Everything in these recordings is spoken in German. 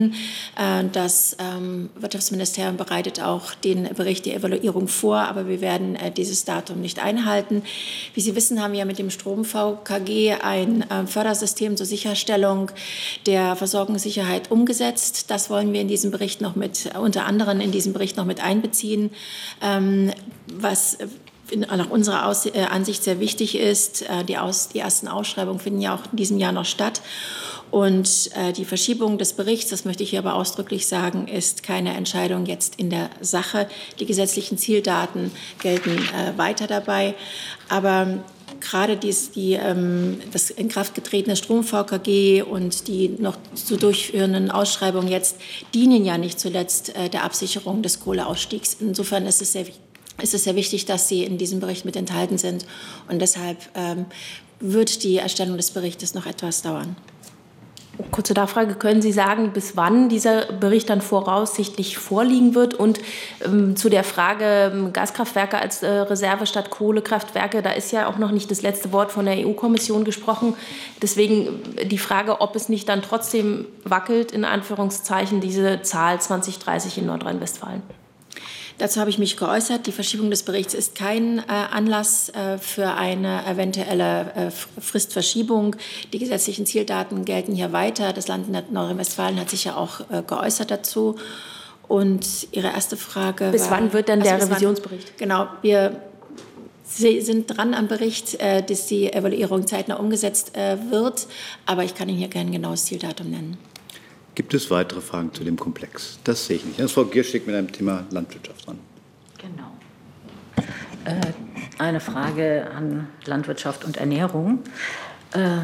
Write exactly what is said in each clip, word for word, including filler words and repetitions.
Das ähm, Wirtschaftsministerium bereitet auch den Bericht der Evaluierung vor, aber wir werden äh, dieses Datum nicht einhalten. Wie Sie wissen, haben wir mit dem Strom-V K G ein äh, Fördersystem zur Sicherstellung der Versorgungssicherheit umgesetzt. Das wollen wir in diesem Bericht noch mit, unter anderem in diesem Bericht noch mit einbeziehen, ähm, was nach unserer Aus äh, Ansicht sehr wichtig ist. Äh, die, Aus die ersten Ausschreibungen finden ja auch in diesem Jahr noch statt. Und äh, die Verschiebung des Berichts, das möchte ich hier aber ausdrücklich sagen, ist keine Entscheidung jetzt in der Sache. Die gesetzlichen Zieldaten gelten äh, weiter dabei. Aber gerade dies, die, ähm, das in Kraft getretene Strom-V K G und die noch zu durchführenden Ausschreibungen jetzt dienen ja nicht zuletzt äh, der Absicherung des Kohleausstiegs. Insofern ist es sehr wichtig. ist es sehr wichtig, dass sie in diesem Bericht mit enthalten sind. Und deshalb ähm, wird die Erstellung des Berichtes noch etwas dauern. Kurze Nachfrage, können Sie sagen, bis wann dieser Bericht dann voraussichtlich vorliegen wird? Und ähm, zu der Frage ähm, Gaskraftwerke als äh, Reserve statt Kohlekraftwerke, da ist ja auch noch nicht das letzte Wort von der E U-Kommission gesprochen. Deswegen die Frage, ob es nicht dann trotzdem wackelt, in Anführungszeichen, diese Zahl zwanzig dreißig in Nordrhein-Westfalen. Dazu habe ich mich geäußert. Die Verschiebung des Berichts ist kein äh, Anlass äh, für eine eventuelle äh, Fristverschiebung. Die gesetzlichen Zieldaten gelten hier weiter. Das Land Nordrhein-Westfalen hat sich ja auch äh, geäußert dazu. Und Ihre erste Frage Bis war, wann wird denn der also Revisionsbericht? Wann, genau, wir Sie sind dran am Bericht, äh, dass die Evaluierung zeitnah umgesetzt äh, wird. Aber ich kann Ihnen hier kein genaues Zieldatum nennen. Gibt es weitere Fragen zu dem Komplex? Das sehe ich nicht. Jetzt Frau Gierschig mit einem Thema Landwirtschaft dran. Genau. Äh, eine Frage an Landwirtschaft und Ernährung. Ähm,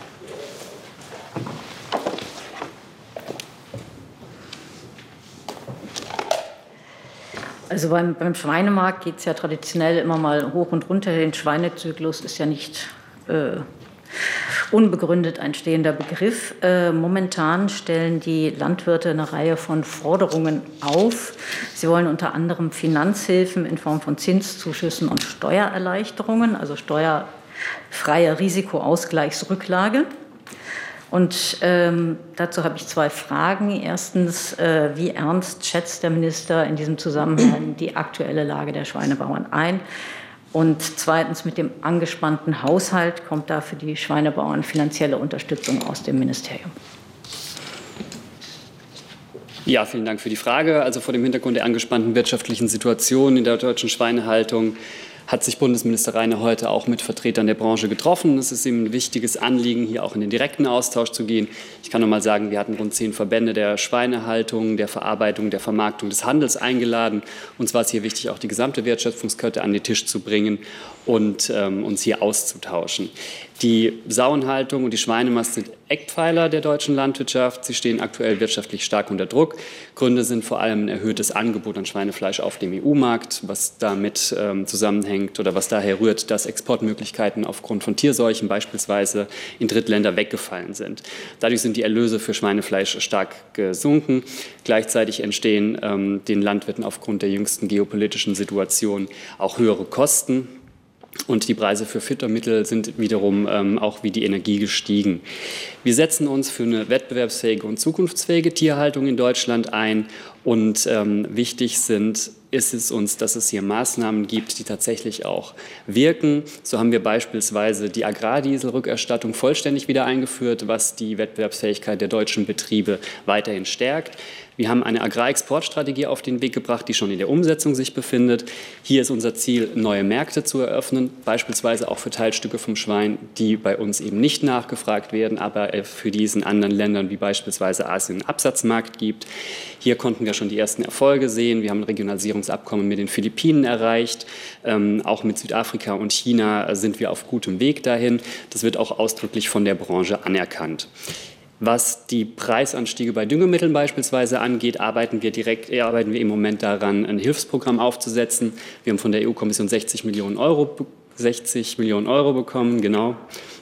also beim, beim Schweinemarkt geht es ja traditionell immer mal hoch und runter. Der Schweinezyklus ist ja nicht äh, unbegründet ein stehender Begriff. Äh, momentan stellen die Landwirte eine Reihe von Forderungen auf. Sie wollen unter anderem Finanzhilfen in Form von Zinszuschüssen und Steuererleichterungen, also steuerfreie Risikoausgleichsrücklage. Und ähm, dazu habe ich zwei Fragen. Erstens, äh, wie ernst schätzt der Minister in diesem Zusammenhang die aktuelle Lage der Schweinebauern ein? Und zweitens, mit dem angespannten Haushalt kommt da für die Schweinebauern finanzielle Unterstützung aus dem Ministerium? Ja, vielen Dank für die Frage. Also vor dem Hintergrund der angespannten wirtschaftlichen Situation in der deutschen Schweinehaltung hat sich Bundesminister Rheiner heute auch mit Vertretern der Branche getroffen. Es ist ihm ein wichtiges Anliegen, hier auch in den direkten Austausch zu gehen. Ich kann noch mal sagen, wir hatten rund zehn Verbände der Schweinehaltung, der Verarbeitung, der Vermarktung, des Handels eingeladen. Uns war es hier wichtig, auch die gesamte Wertschöpfungskette an den Tisch zu bringen und ähm, uns hier auszutauschen. Die Sauenhaltung und die Schweinemast sind Eckpfeiler der deutschen Landwirtschaft. Sie stehen aktuell wirtschaftlich stark unter Druck. Gründe sind vor allem ein erhöhtes Angebot an Schweinefleisch auf dem E U-Markt, was damit ähm, zusammenhängt oder was daher rührt, dass Exportmöglichkeiten aufgrund von Tierseuchen beispielsweise in Drittländer weggefallen sind. Dadurch sind die Erlöse für Schweinefleisch stark gesunken. Gleichzeitig entstehen ähm, den Landwirten aufgrund der jüngsten geopolitischen Situation auch höhere Kosten. Und die Preise für Futtermittel sind wiederum ähm, auch wie die Energie gestiegen. Wir setzen uns für eine wettbewerbsfähige und zukunftsfähige Tierhaltung in Deutschland ein. Und ähm, wichtig sind, ist es uns, dass es hier Maßnahmen gibt, die tatsächlich auch wirken. So haben wir beispielsweise die Agrardieselrückerstattung vollständig wieder eingeführt, was die Wettbewerbsfähigkeit der deutschen Betriebe weiterhin stärkt. Wir haben eine Agrarexportstrategie auf den Weg gebracht, die schon in der Umsetzung sich befindet. Hier ist unser Ziel, neue Märkte zu eröffnen, beispielsweise auch für Teilstücke vom Schwein, die bei uns eben nicht nachgefragt werden, aber für die es in anderen Ländern wie beispielsweise Asien einen Absatzmarkt gibt. Hier konnten wir schon die ersten Erfolge sehen. Wir haben ein Regionalisierungsabkommen mit den Philippinen erreicht. Ähm, auch mit Südafrika und China sind wir auf gutem Weg dahin. Das wird auch ausdrücklich von der Branche anerkannt. Was die Preisanstiege bei Düngemitteln beispielsweise angeht, arbeiten wir direkt, arbeiten wir im Moment daran, ein Hilfsprogramm aufzusetzen. Wir haben von der E U-Kommission sechzig Millionen Euro, sechzig Millionen Euro bekommen, genau,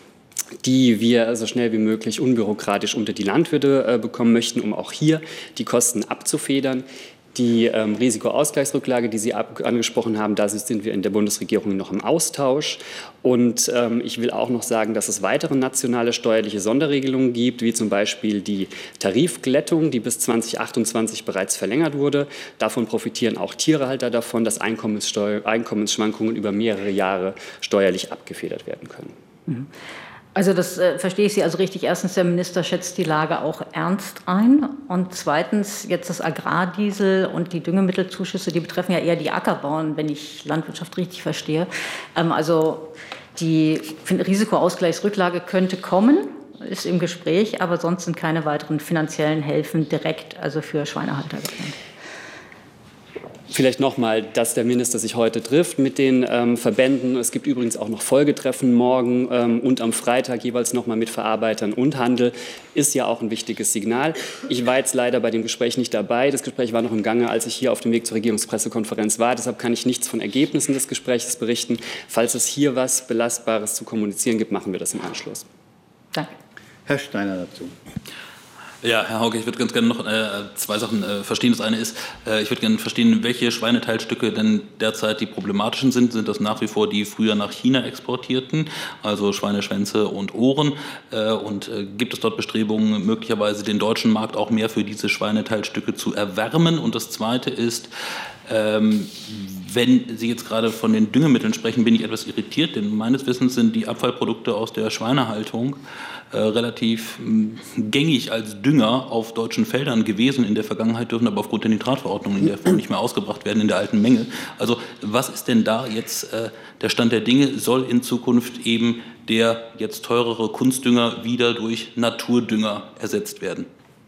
die wir so schnell wie möglich unbürokratisch unter die Landwirte äh, bekommen möchten, um auch hier die Kosten abzufedern. Die ähm, Risikoausgleichsrücklage, die Sie ab angesprochen haben, da sind wir in der Bundesregierung noch im Austausch. Und ähm, ich will auch noch sagen, dass es weitere nationale steuerliche Sonderregelungen gibt, wie zum Beispiel die Tarifglättung, die bis zweitausendachtundzwanzig bereits verlängert wurde. Davon profitieren auch Tierhalter davon, dass Einkommenssteu- Einkommensschwankungen über mehrere Jahre steuerlich abgefedert werden können. Mhm. Also das äh, verstehe ich Sie also richtig. Erstens, der Minister schätzt die Lage auch ernst ein. Und zweitens, jetzt das Agrardiesel und die Düngemittelzuschüsse, die betreffen ja eher die Ackerbauern, wenn ich Landwirtschaft richtig verstehe. Ähm, also die Risikoausgleichsrücklage könnte kommen, ist im Gespräch, aber sonst sind keine weiteren finanziellen Hilfen direkt also für Schweinehalter geplant. Vielleicht nochmal, dass der Minister sich heute trifft mit den ähm, Verbänden. Es gibt übrigens auch noch Folgetreffen morgen ähm, und am Freitag jeweils nochmal mit Verarbeitern und Handel. Ist ja auch ein wichtiges Signal. Ich war jetzt leider bei dem Gespräch nicht dabei. Das Gespräch war noch im Gange, als ich hier auf dem Weg zur Regierungspressekonferenz war. Deshalb kann ich nichts von Ergebnissen des Gesprächs berichten. Falls es hier was Belastbares zu kommunizieren gibt, machen wir das im Anschluss. Danke. Herr Steiner dazu. Ja, Herr Hauke, ich würde ganz gerne noch äh, zwei Sachen äh, verstehen. Das eine ist, äh, ich würde gerne verstehen, welche Schweineteilstücke denn derzeit die problematischen sind. Sind das nach wie vor die früher nach China exportierten, also Schweineschwänze und Ohren? Äh, und äh, gibt es dort Bestrebungen, möglicherweise den deutschen Markt auch mehr für diese Schweineteilstücke zu erwärmen? Und das zweite ist, ähm, wenn Sie jetzt gerade von den Düngemitteln sprechen, bin ich etwas irritiert, denn meines Wissens sind die Abfallprodukte aus der Schweinehaltung äh, relativ mh, gängig als Dünger auf deutschen Feldern gewesen in der Vergangenheit, dürfen aber aufgrund der Nitratverordnung in der Form nicht mehr ausgebracht werden in der alten Menge. Also was ist denn da jetzt äh, der Stand der Dinge? Soll in Zukunft eben der jetzt teurere Kunstdünger wieder durch Naturdünger ersetzt werden?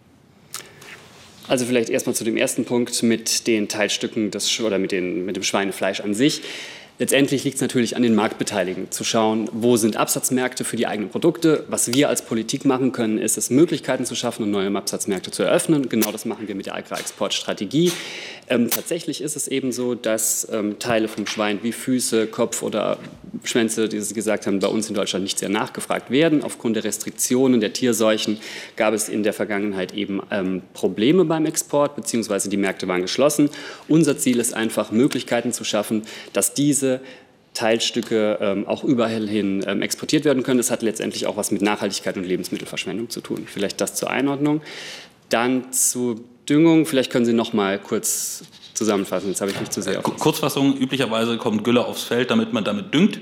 Also vielleicht erstmal zu dem ersten Punkt mit den Teilstücken des, oder mit, den, mit dem Schweinefleisch an sich. Letztendlich liegt es natürlich an den Marktbeteiligten, zu schauen, wo sind Absatzmärkte für die eigenen Produkte. Was wir als Politik machen können, ist es, Möglichkeiten zu schaffen und neue Absatzmärkte zu eröffnen. Genau das machen wir mit der Agrarexportstrategie. Ähm, tatsächlich ist es eben so, dass ähm, Teile vom Schwein wie Füße, Kopf oder Schwänze, die Sie gesagt haben, bei uns in Deutschland nicht sehr nachgefragt werden. Aufgrund der Restriktionen der Tierseuchen gab es in der Vergangenheit eben ähm, Probleme beim Export, beziehungsweise die Märkte waren geschlossen. Unser Ziel ist einfach, Möglichkeiten zu schaffen, dass diese Teilstücke ähm, auch überall hin ähm, exportiert werden können. Das hat letztendlich auch was mit Nachhaltigkeit und Lebensmittelverschwendung zu tun. Vielleicht das zur Einordnung. Dann zu Düngung. Vielleicht können Sie noch mal kurz zusammenfassen. Jetzt habe ich mich zu sehr auf. Kurzfassung: Üblicherweise kommt Gülle aufs Feld, damit man damit düngt.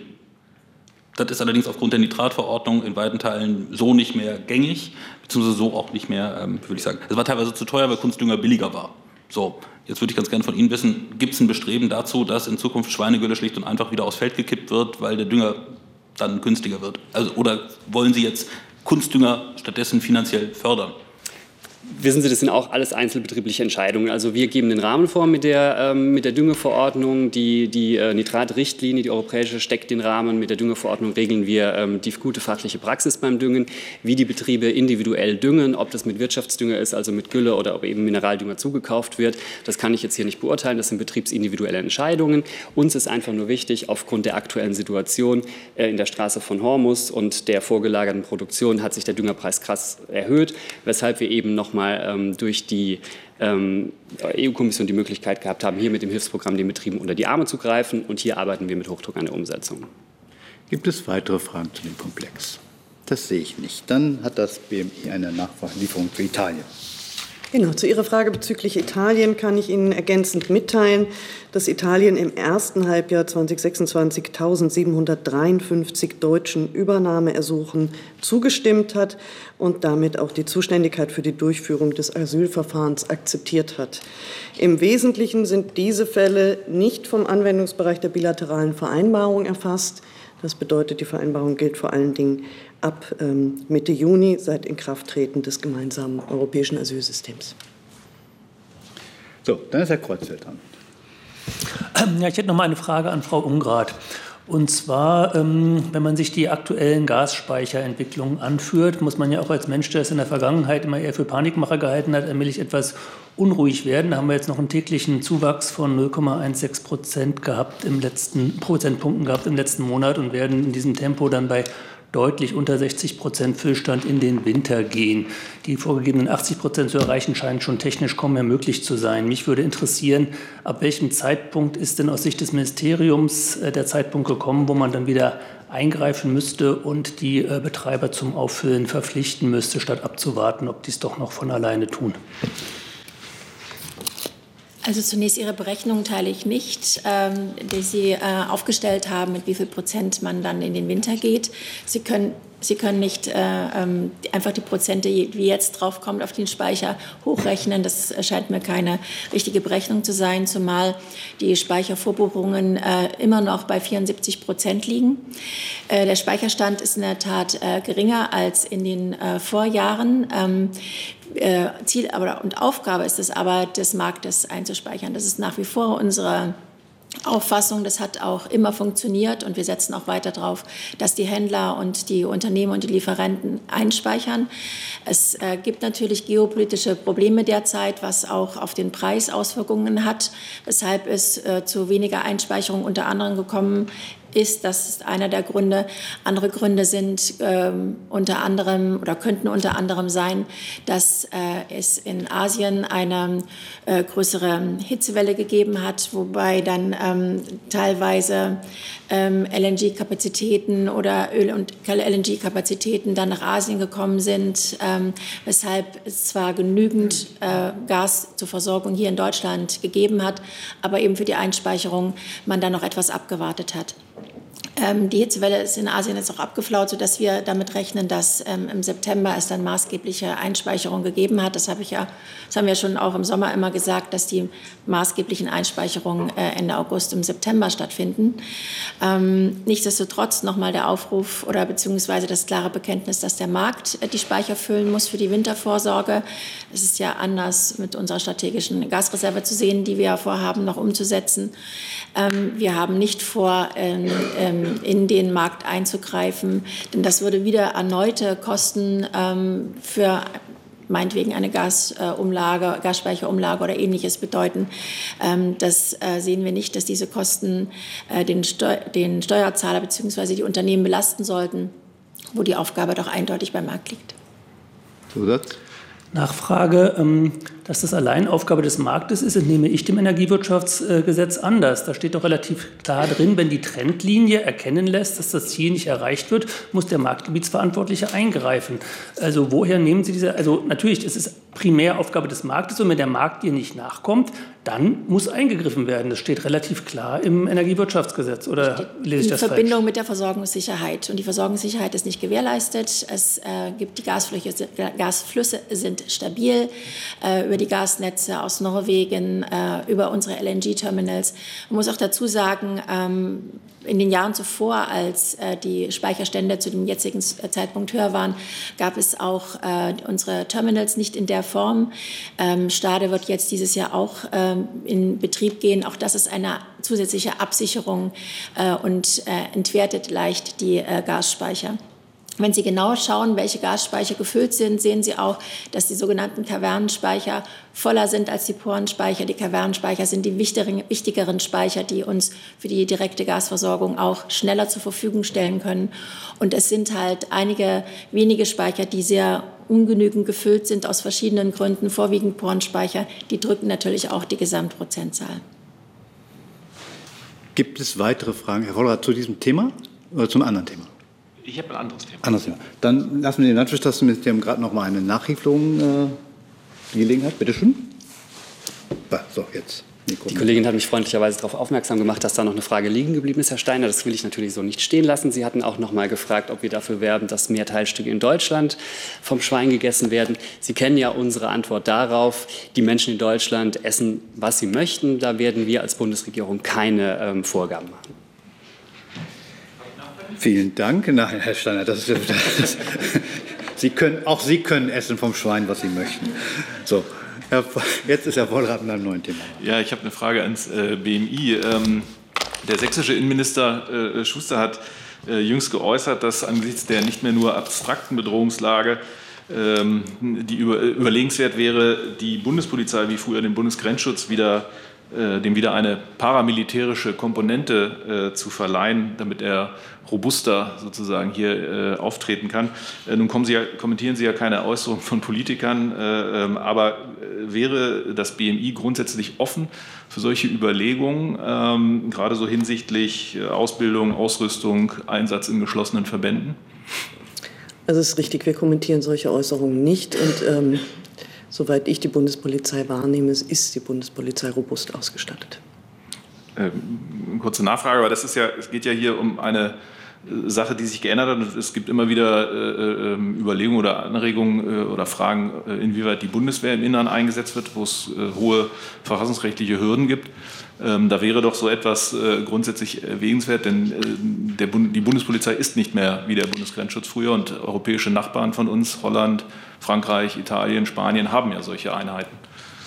Das ist allerdings aufgrund der Nitratverordnung in weiten Teilen so nicht mehr gängig, beziehungsweise so auch nicht mehr, ähm, würde ich sagen. Es war teilweise zu teuer, weil Kunstdünger billiger war. So, jetzt würde ich ganz gerne von Ihnen wissen, gibt es ein Bestreben dazu, dass in Zukunft Schweinegülle schlicht und einfach wieder aufs Feld gekippt wird, weil der Dünger dann günstiger wird? Also, oder wollen Sie jetzt Kunstdünger stattdessen finanziell fördern? Wissen Sie, das sind auch alles einzelbetriebliche Entscheidungen. Also wir geben den Rahmen vor mit der, ähm, mit der Düngeverordnung. Die, die äh, Nitratrichtlinie, die europäische, steckt den Rahmen. Mit der Düngeverordnung regeln wir ähm, die gute fachliche Praxis beim Düngen, wie die Betriebe individuell düngen, ob das mit Wirtschaftsdünger ist, also mit Gülle oder ob eben Mineraldünger zugekauft wird. Das kann ich jetzt hier nicht beurteilen. Das sind betriebsindividuelle Entscheidungen. Uns ist einfach nur wichtig, aufgrund der aktuellen Situation äh, in der Straße von Hormus und der vorgelagerten Produktion hat sich der Düngerpreis krass erhöht, weshalb wir eben noch mal ähm, durch die ähm, E U-Kommission die Möglichkeit gehabt haben, hier mit dem Hilfsprogramm den Betrieben unter die Arme zu greifen. Und hier arbeiten wir mit Hochdruck an der Umsetzung. Gibt es weitere Fragen zu dem Komplex? Das sehe ich nicht. Dann hat das B M I eine Nachlieferung für Italien. Genau, zu Ihrer Frage bezüglich Italien kann ich Ihnen ergänzend mitteilen, dass Italien im ersten Halbjahr zweitausendsechsundzwanzig eintausendsiebenhundertdreiundfünfzig deutschen Übernahmeersuchen zugestimmt hat und damit auch die Zuständigkeit für die Durchführung des Asylverfahrens akzeptiert hat. Im Wesentlichen sind diese Fälle nicht vom Anwendungsbereich der bilateralen Vereinbarung erfasst. Das bedeutet, die Vereinbarung gilt vor allen Dingen ab ähm, Mitte Juni, seit Inkrafttreten des gemeinsamen europäischen Asylsystems. So, dann ist Herr Kreuzfeld dran. Ja, ich hätte noch mal eine Frage an Frau Ungrath. Und zwar, ähm, wenn man sich die aktuellen Gasspeicherentwicklungen anführt, muss man ja auch als Mensch, der es in der Vergangenheit immer eher für Panikmacher gehalten hat, allmählich etwas unruhig werden. Da haben wir jetzt noch einen täglichen Zuwachs von null Komma sechzehn Prozent gehabt im letzten Prozentpunkten gehabt im letzten Monat und werden in diesem Tempo dann bei deutlich unter sechzig Prozent Füllstand in den Winter gehen. Die vorgegebenen achtzig Prozent zu erreichen scheinen schon technisch kaum mehr möglich zu sein. Mich würde interessieren, ab welchem Zeitpunkt ist denn aus Sicht des Ministeriums der Zeitpunkt gekommen, wo man dann wieder eingreifen müsste und die Betreiber zum Auffüllen verpflichten müsste, statt abzuwarten, ob die es doch noch von alleine tun? Also zunächst Ihre Berechnung teile ich nicht, ähm, die Sie äh, aufgestellt haben, mit wie viel Prozent man dann in den Winter geht. Sie können, Sie können nicht äh, ähm, einfach die Prozente, wie jetzt draufkommt, auf den Speicher hochrechnen. Das scheint mir keine richtige Berechnung zu sein, zumal die Speichervorbuchungen äh, immer noch bei vierundsiebzig Prozent liegen. Äh, der Speicherstand ist in der Tat äh, geringer als in den äh, Vorjahren. Ähm, Äh, Ziel aber, und Aufgabe ist es aber, des Marktes einzuspeichern. Das ist nach wie vor unsere Auffassung. Das hat auch immer funktioniert und wir setzen auch weiter darauf, dass die Händler und die Unternehmen und die Lieferanten einspeichern. Es äh, gibt natürlich geopolitische Probleme derzeit, was auch auf den Preis Auswirkungen hat, weshalb es äh, zu weniger Einspeicherung unter anderem gekommen ist. Das ist einer der Gründe. Andere Gründe sind ähm, unter anderem oder könnten unter anderem sein, dass äh, es in Asien eine äh, größere Hitzewelle gegeben hat, wobei dann ähm, teilweise ähm, L N G-Kapazitäten oder Öl- und L N G-Kapazitäten dann nach Asien gekommen sind, ähm, weshalb es zwar genügend äh, Gas zur Versorgung hier in Deutschland gegeben hat, aber eben für die Einspeicherung man dann noch etwas abgewartet hat. Ähm, die Hitzewelle ist in Asien jetzt auch abgeflaut, sodass wir damit rechnen, dass ähm, im September es dann maßgebliche Einspeicherungen gegeben hat. Das habe ich ja, das haben wir schon auch im Sommer immer gesagt, dass die maßgeblichen Einspeicherungen äh, Ende August, im September stattfinden. Ähm, nichtsdestotrotz nochmal der Aufruf oder beziehungsweise das klare Bekenntnis, dass der Markt äh, die Speicher füllen muss für die Wintervorsorge. Es ist ja anders mit unserer strategischen Gasreserve zu sehen, die wir vorhaben, noch umzusetzen. Ähm, wir haben nicht vor, ähm, ähm, in den Markt einzugreifen, denn das würde wieder erneute Kosten ähm, für meinetwegen eine Gasumlage, Gasspeicherumlage oder Ähnliches bedeuten. Ähm, das äh, sehen wir nicht, dass diese Kosten äh, den, Steu den Steuerzahler bzw. die Unternehmen belasten sollten, wo die Aufgabe doch eindeutig beim Markt liegt. Zusatz? Nachfrage, dass das allein Aufgabe des Marktes ist, entnehme ich dem Energiewirtschaftsgesetz anders. Da steht doch relativ klar drin, wenn die Trendlinie erkennen lässt, dass das Ziel nicht erreicht wird, muss der Marktgebietsverantwortliche eingreifen. Also woher nehmen Sie diese, also natürlich, es ist primär Aufgabe des Marktes und wenn der Markt ihr nicht nachkommt, dann muss eingegriffen werden. Das steht relativ klar im Energiewirtschaftsgesetz. Oder lese ich das falsch? In Verbindung mit der Versorgungssicherheit. Und die Versorgungssicherheit ist nicht gewährleistet. Es äh, gibt die Gasflüsse, Gasflüsse sind stabil äh, über die Gasnetze aus Norwegen, äh, über unsere L N G-Terminals. Man muss auch dazu sagen, ähm, in den Jahren zuvor, als äh, die Speicherstände zu dem jetzigen Zeitpunkt höher waren, gab es auch äh, unsere Terminals nicht in der Form. Ähm, Stade wird jetzt dieses Jahr auch ähm, in Betrieb gehen. Auch das ist eine zusätzliche Absicherung äh, und äh, entwertet leicht die äh, Gasspeicher. Wenn Sie genau schauen, welche Gasspeicher gefüllt sind, sehen Sie auch, dass die sogenannten Kavernenspeicher voller sind als die Porenspeicher. Die Kavernenspeicher sind die wichtigeren Speicher, die uns für die direkte Gasversorgung auch schneller zur Verfügung stellen können. Und es sind halt einige wenige Speicher, die sehr ungenügend gefüllt sind aus verschiedenen Gründen, vorwiegend Porenspeicher. Die drücken natürlich auch die Gesamtprozentzahl. Gibt es weitere Fragen, Herr Vollrath, zu diesem Thema oder zum anderen Thema? Ich habe ein anderes Thema. Anderes Thema. Dann lassen wir dem Landwirtschaftsministerium gerade noch mal eine Nachrichtung äh, die Gelegenheit. Bitte schön. So, jetzt. Die Kollegin hat mich freundlicherweise darauf aufmerksam gemacht, dass da noch eine Frage liegen geblieben ist, Herr Steiner. Das will ich natürlich so nicht stehen lassen. Sie hatten auch noch mal gefragt, ob wir dafür werben, dass mehr Teilstücke in Deutschland vom Schwein gegessen werden. Sie kennen ja unsere Antwort darauf. Die Menschen in Deutschland essen, was sie möchten. Da werden wir als Bundesregierung keine ähm, Vorgaben machen. Vielen Dank. Nein, Herr Steiner, das ist, das, Sie können, auch Sie können essen vom Schwein, was Sie möchten. So, Herr, jetzt ist Herr Vollrath mit einem neuen Thema. Ja, ich habe eine Frage ans äh, B M I. Ähm, der sächsische Innenminister äh, Schuster hat äh, jüngst geäußert, dass angesichts der nicht mehr nur abstrakten Bedrohungslage ähm, die über, überlegenswert wäre, die Bundespolizei wie früher den Bundesgrenzschutz wieder äh, dem wieder eine paramilitärische Komponente äh, zu verleihen, damit er robuster sozusagen hier äh, auftreten kann. Äh, nun kommen Sie ja, kommentieren Sie ja keine Äußerungen von Politikern, äh, äh, aber wäre das B M I grundsätzlich offen für solche Überlegungen, ähm, gerade so hinsichtlich äh, Ausbildung, Ausrüstung, Einsatz in geschlossenen Verbänden? Also es ist richtig, wir kommentieren solche Äußerungen nicht. Und ähm, soweit ich die Bundespolizei wahrnehme, ist die Bundespolizei robust ausgestattet. Ähm, kurze Nachfrage, aber das ist ja, es geht ja hier um eine Sache, die sich geändert hat. Und es gibt immer wieder äh, äh, Überlegungen oder Anregungen äh, oder Fragen, äh, inwieweit die Bundeswehr im Inneren eingesetzt wird, wo es äh, hohe verfassungsrechtliche Hürden gibt. Ähm, da wäre doch so etwas äh, grundsätzlich erwägenswert, denn äh, der Bund, die Bundespolizei ist nicht mehr wie der Bundesgrenzschutz früher, und europäische Nachbarn von uns, Holland, Frankreich, Italien, Spanien, haben ja solche Einheiten.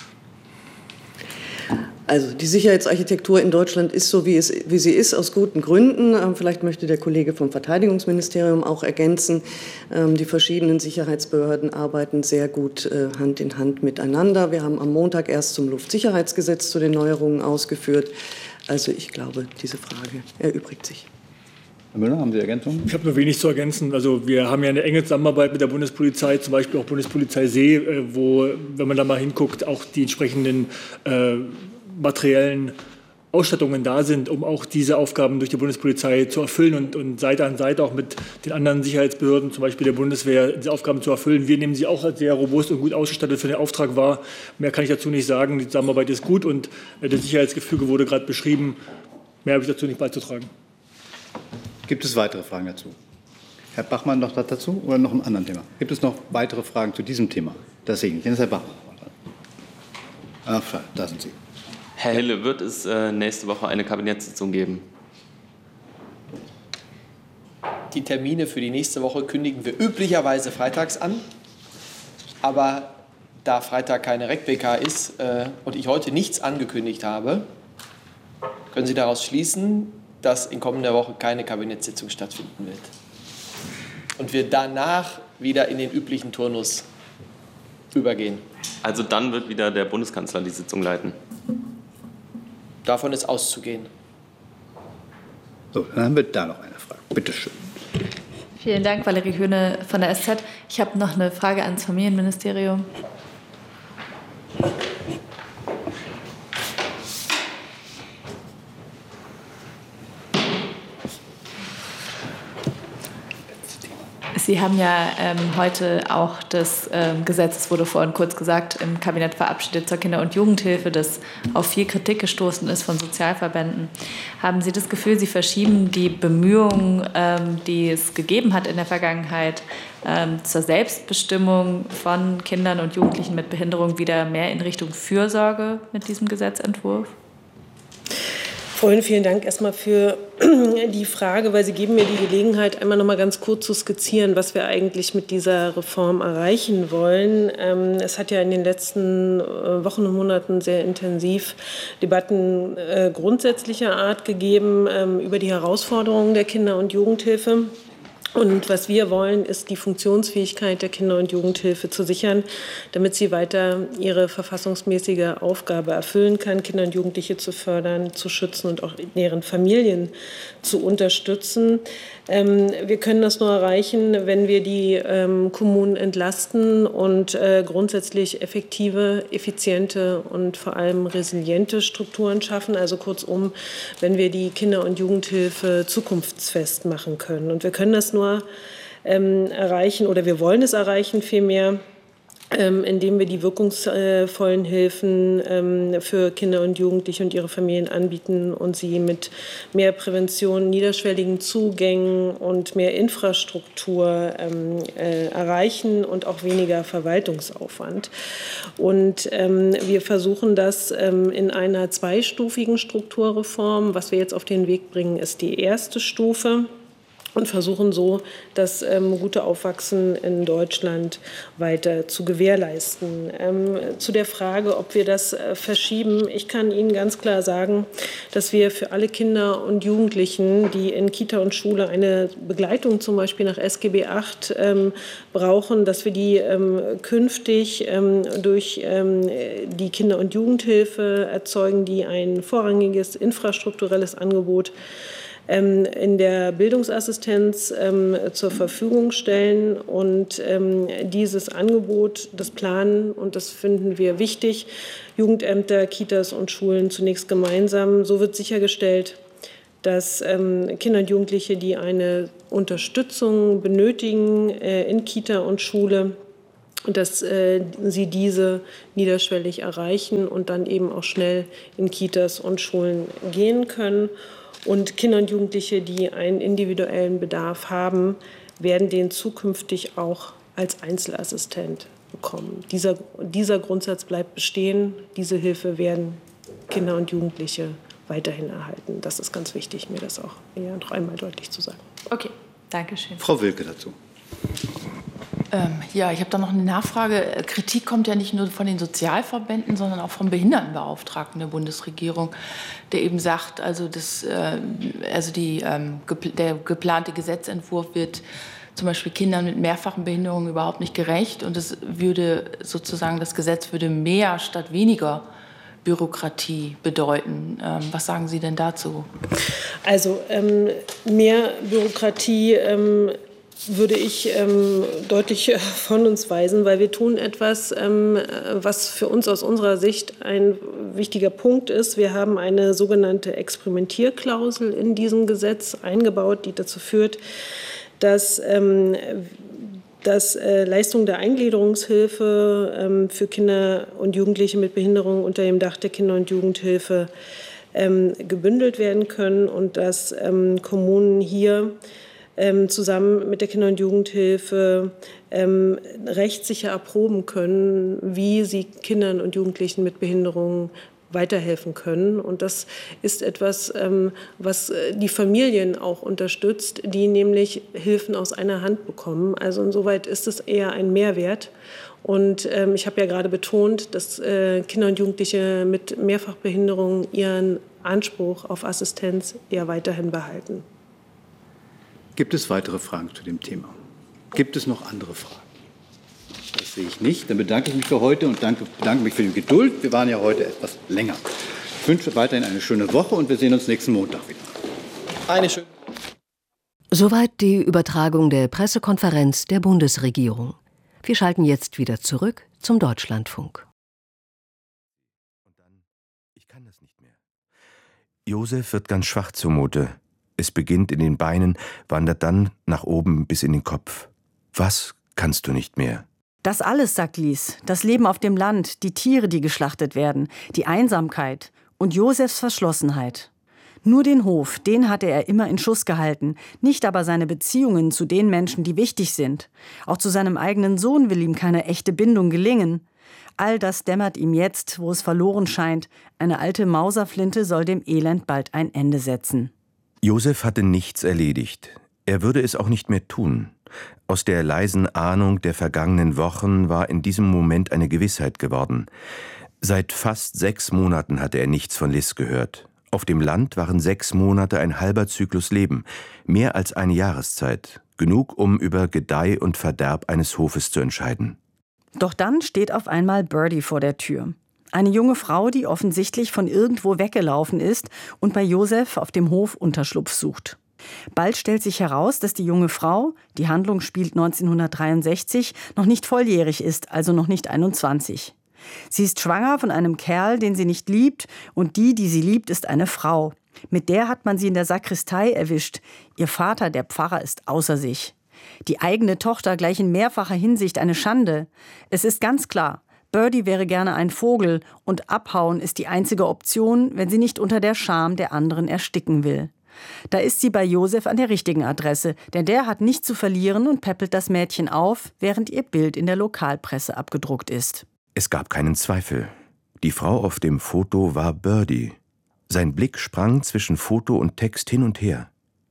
Also die Sicherheitsarchitektur in Deutschland ist so, wie, es, wie sie ist, aus guten Gründen. Vielleicht möchte der Kollege vom Verteidigungsministerium auch ergänzen. Die verschiedenen Sicherheitsbehörden arbeiten sehr gut Hand in Hand miteinander. Wir haben am Montag erst zum Luftsicherheitsgesetz zu den Neuerungen ausgeführt. Also ich glaube, diese Frage erübrigt sich. Herr Müller, haben Sie Ergänzungen? Ich habe nur wenig zu ergänzen. Also wir haben ja eine enge Zusammenarbeit mit der Bundespolizei, zum Beispiel auch Bundespolizei See, wo, wenn man da mal hinguckt, auch die entsprechenden äh, materiellen Ausstattungen da sind, um auch diese Aufgaben durch die Bundespolizei zu erfüllen und, und Seite an Seite auch mit den anderen Sicherheitsbehörden, zum Beispiel der Bundeswehr, diese Aufgaben zu erfüllen. Wir nehmen sie auch als sehr robust und gut ausgestattet für den Auftrag wahr. Mehr kann ich dazu nicht sagen. Die Zusammenarbeit ist gut und das Sicherheitsgefüge wurde gerade beschrieben. Mehr habe ich dazu nicht beizutragen. Gibt es weitere Fragen dazu? Herr Bachmann noch dazu oder noch ein anderes Thema? Gibt es noch weitere Fragen zu diesem Thema? Das sehe ich. Jetzt Herr Bachmann. Ah, da sind Sie. Herr Hille, wird es äh, nächste Woche eine Kabinettssitzung geben? Die Termine für die nächste Woche kündigen wir üblicherweise freitags an. Aber da Freitag keine R E C W K ist äh, und ich heute nichts angekündigt habe, können Sie daraus schließen, dass in kommender Woche keine Kabinettssitzung stattfinden wird. Und wir danach wieder in den üblichen Turnus übergehen. Also dann wird wieder der Bundeskanzler die Sitzung leiten? Davon ist auszugehen. So, dann haben wir da noch eine Frage. Bitte schön. Vielen Dank, Valerie Höhne von der S Z. Ich habe noch eine Frage ans Familienministerium. Sie haben ja ähm, heute auch das ähm, Gesetz, es wurde vorhin kurz gesagt, im Kabinett verabschiedet zur Kinder- und Jugendhilfe, das auf viel Kritik gestoßen ist von Sozialverbänden. Haben Sie das Gefühl, Sie verschieben die Bemühungen, ähm, die es gegeben hat in der Vergangenheit, ähm, zur Selbstbestimmung von Kindern und Jugendlichen mit Behinderung wieder mehr in Richtung Fürsorge mit diesem Gesetzentwurf? Frau Höhne, vielen Dank erstmal für die Frage, weil Sie geben mir die Gelegenheit, einmal noch mal ganz kurz zu skizzieren, was wir eigentlich mit dieser Reform erreichen wollen. Es hat ja in den letzten Wochen und Monaten sehr intensiv Debatten grundsätzlicher Art gegeben über die Herausforderungen der Kinder- und Jugendhilfe. Und was wir wollen, ist die Funktionsfähigkeit der Kinder- und Jugendhilfe zu sichern, damit sie weiter ihre verfassungsmäßige Aufgabe erfüllen kann, Kinder und Jugendliche zu fördern, zu schützen und auch deren Familien zu unterstützen. Ähm, wir können das nur erreichen, wenn wir die ähm, Kommunen entlasten und äh, grundsätzlich effektive, effiziente und vor allem resiliente Strukturen schaffen. Also kurzum, wenn wir die Kinder- und Jugendhilfe zukunftsfest machen können. Und wir können das nur ähm, erreichen oder wir wollen es erreichen vielmehr, Ähm, indem wir die wirkungsvollen Hilfen ähm, für Kinder und Jugendliche und ihre Familien anbieten und sie mit mehr Prävention, niederschwelligen Zugängen und mehr Infrastruktur ähm, äh, erreichen und auch weniger Verwaltungsaufwand. Und ähm, wir versuchen das ähm, in einer zweistufigen Strukturreform. Was wir jetzt auf den Weg bringen, ist die erste Stufe. und versuchen so, das ähm, gute Aufwachsen in Deutschland weiter zu gewährleisten. Ähm, zu der Frage, ob wir das äh, verschieben, ich kann Ihnen ganz klar sagen, dass wir für alle Kinder und Jugendlichen, die in Kita und Schule eine Begleitung zum Beispiel nach S G B acht ähm, brauchen, dass wir die ähm, künftig ähm, durch ähm, die Kinder- und Jugendhilfe erzeugen, die ein vorrangiges infrastrukturelles Angebot in der Bildungsassistenz ähm, zur Verfügung stellen und ähm, dieses Angebot, das planen, und das finden wir wichtig, Jugendämter, Kitas und Schulen zunächst gemeinsam. So wird sichergestellt, dass ähm, Kinder und Jugendliche, die eine Unterstützung benötigen äh, in Kita und Schule, dass äh, sie diese niederschwellig erreichen und dann eben auch schnell in Kitas und Schulen gehen können. Und Kinder und Jugendliche, die einen individuellen Bedarf haben, werden den zukünftig auch als Einzelassistent bekommen. Dieser, dieser Grundsatz bleibt bestehen. Diese Hilfe werden Kinder und Jugendliche weiterhin erhalten. Das ist ganz wichtig, mir das auch ja, noch einmal deutlich zu sagen. Okay, danke schön. Frau Wilke dazu. Ähm, ja, ich habe da noch eine Nachfrage. Kritik kommt ja nicht nur von den Sozialverbänden, sondern auch vom Behindertenbeauftragten der Bundesregierung, der eben sagt, also, das, äh, also die, ähm, gepl- der geplante Gesetzentwurf wird zum Beispiel Kindern mit mehrfachen Behinderungen überhaupt nicht gerecht. Und es würde sozusagen, das Gesetz würde mehr statt weniger Bürokratie bedeuten. Ähm, was sagen Sie denn dazu? Also ähm, mehr Bürokratie ähm, würde ich ähm, deutlich von uns weisen, weil wir tun etwas, ähm, was für uns aus unserer Sicht ein wichtiger Punkt ist. Wir haben eine sogenannte Experimentierklausel in diesem Gesetz eingebaut, die dazu führt, dass, ähm, dass äh, Leistungen der Eingliederungshilfe ähm, für Kinder und Jugendliche mit Behinderung unter dem Dach der Kinder- und Jugendhilfe ähm, gebündelt werden können und dass ähm, Kommunen hier Ähm, zusammen mit der Kinder- und Jugendhilfe ähm, rechtssicher erproben können, wie sie Kindern und Jugendlichen mit Behinderungen weiterhelfen können. Und das ist etwas, ähm, was die Familien auch unterstützt, die nämlich Hilfen aus einer Hand bekommen. Also insoweit ist es eher ein Mehrwert. Und ähm, ich habe ja gerade betont, dass äh, Kinder und Jugendliche mit Mehrfachbehinderungen ihren Anspruch auf Assistenz ja weiterhin behalten. Gibt es weitere Fragen zu dem Thema? Gibt es noch andere Fragen? Das sehe ich nicht. Dann bedanke ich mich für heute und danke, bedanke mich für die Geduld. Wir waren ja heute etwas länger. Ich wünsche weiterhin eine schöne Woche und wir sehen uns nächsten Montag wieder. Eine schöne Soweit die Übertragung der Pressekonferenz der Bundesregierung. Wir schalten jetzt wieder zurück zum Deutschlandfunk. Josef wird ganz schwach zumute. Es beginnt in den Beinen, wandert dann nach oben bis in den Kopf. Was kannst du nicht mehr? Das alles, sagt Lies, das Leben auf dem Land, die Tiere, die geschlachtet werden, die Einsamkeit und Josefs Verschlossenheit. Nur den Hof, den hatte er immer in Schuss gehalten, nicht aber seine Beziehungen zu den Menschen, die wichtig sind. Auch zu seinem eigenen Sohn will ihm keine echte Bindung gelingen. All das dämmert ihm jetzt, wo es verloren scheint. Eine alte Mauserflinte soll dem Elend bald ein Ende setzen. Josef hatte nichts erledigt. Er würde es auch nicht mehr tun. Aus der leisen Ahnung der vergangenen Wochen war in diesem Moment eine Gewissheit geworden. Seit fast sechs Monaten hatte er nichts von Liz gehört. Auf dem Land waren sechs Monate ein halber Zyklus Leben, mehr als eine Jahreszeit. Genug, um über Gedeih und Verderb eines Hofes zu entscheiden. Doch dann steht auf einmal Birdie vor der Tür. Eine junge Frau, die offensichtlich von irgendwo weggelaufen ist und bei Josef auf dem Hof Unterschlupf sucht. Bald stellt sich heraus, dass die junge Frau, die Handlung spielt neunzehnhundertdreiundsechzig, noch nicht volljährig ist, also noch nicht einundzwanzig. Sie ist schwanger von einem Kerl, den sie nicht liebt, und die, die sie liebt, ist eine Frau. Mit der hat man sie in der Sakristei erwischt. Ihr Vater, der Pfarrer, ist außer sich. Die eigene Tochter gleich in mehrfacher Hinsicht eine Schande. Es ist ganz klar, Birdie wäre gerne ein Vogel und abhauen ist die einzige Option, wenn sie nicht unter der Scham der anderen ersticken will. Da ist sie bei Josef an der richtigen Adresse, denn der hat nichts zu verlieren und päppelt das Mädchen auf, während ihr Bild in der Lokalpresse abgedruckt ist. Es gab keinen Zweifel. Die Frau auf dem Foto war Birdie. Sein Blick sprang zwischen Foto und Text hin und her.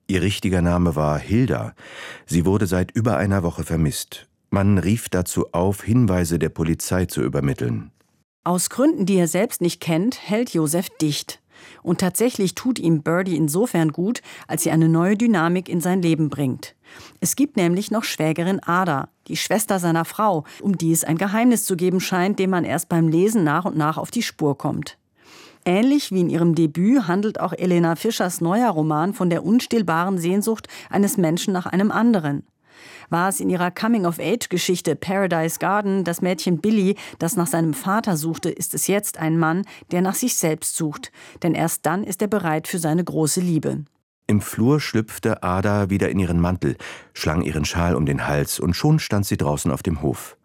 Ihr richtiger Name war Hilda. Sie wurde seit über einer Woche vermisst. Man rief dazu auf, Hinweise der Polizei zu übermitteln. Aus Gründen, die er selbst nicht kennt, hält Josef dicht. Und tatsächlich tut ihm Birdie insofern gut, als sie eine neue Dynamik in sein Leben bringt. Es gibt nämlich noch Schwägerin Ada, die Schwester seiner Frau, um die es ein Geheimnis zu geben scheint, dem man erst beim Lesen nach und nach auf die Spur kommt. Ähnlich wie in ihrem Debüt handelt auch Elena Fischers neuer Roman von der unstillbaren Sehnsucht eines Menschen nach einem anderen. War es in ihrer Coming-of-Age-Geschichte Paradise Garden das Mädchen Billy, das nach seinem Vater suchte, ist es jetzt ein Mann, der nach sich selbst sucht. Denn erst dann ist er bereit für seine große Liebe. Im Flur schlüpfte Ada wieder in ihren Mantel, schlang ihren Schal um den Hals und schon stand sie draußen auf dem Hof.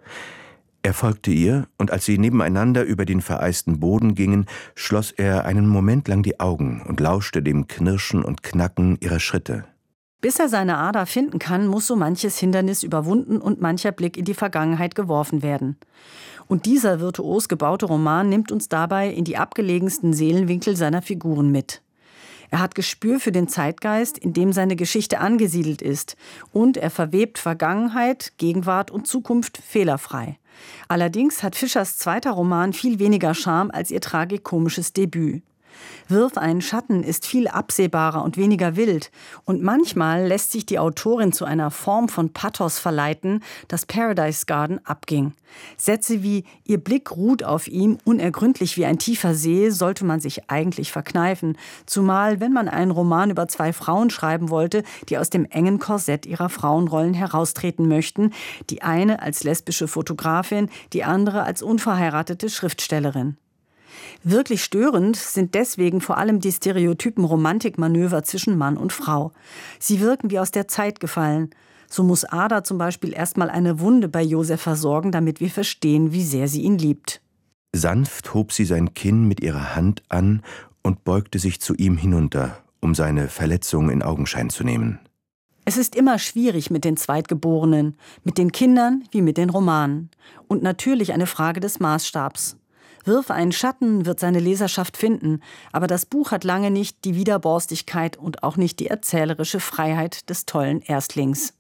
Er folgte ihr, und als sie nebeneinander über den vereisten Boden gingen, schloss er einen Moment lang die Augen und lauschte dem Knirschen und Knacken ihrer Schritte. Bis er seine Ada finden kann, muss so manches Hindernis überwunden und mancher Blick in die Vergangenheit geworfen werden. Und dieser virtuos gebaute Roman nimmt uns dabei in die abgelegensten Seelenwinkel seiner Figuren mit. Er hat Gespür für den Zeitgeist, in dem seine Geschichte angesiedelt ist, und er verwebt Vergangenheit, Gegenwart und Zukunft fehlerfrei. Allerdings hat Fischers zweiter Roman viel weniger Charme als ihr tragikomisches Debüt. Wirf einen Schatten ist viel absehbarer und weniger wild, und manchmal lässt sich die Autorin zu einer Form von Pathos verleiten, das Paradise Garden abging. Sätze wie „Ihr Blick ruht auf ihm, unergründlich wie ein tiefer See" sollte man sich eigentlich verkneifen, zumal wenn man einen Roman über zwei Frauen schreiben wollte, die aus dem engen Korsett ihrer Frauenrollen heraustreten möchten, die eine als lesbische Fotografin, die andere als unverheiratete Schriftstellerin. Wirklich störend sind deswegen vor allem die stereotypen Romantikmanöver zwischen Mann und Frau. Sie wirken wie aus der Zeit gefallen. So muss Ada zum Beispiel erstmal eine Wunde bei Josef versorgen, damit wir verstehen, wie sehr sie ihn liebt. Sanft hob sie sein Kinn mit ihrer Hand an und beugte sich zu ihm hinunter, um seine Verletzung in Augenschein zu nehmen. Es ist immer schwierig mit den Zweitgeborenen, mit den Kindern wie mit den Romanen. Und natürlich eine Frage des Maßstabs. Wirf einen Schatten wird seine Leserschaft finden, aber das Buch hat lange nicht die Widerborstigkeit und auch nicht die erzählerische Freiheit des tollen Erstlings.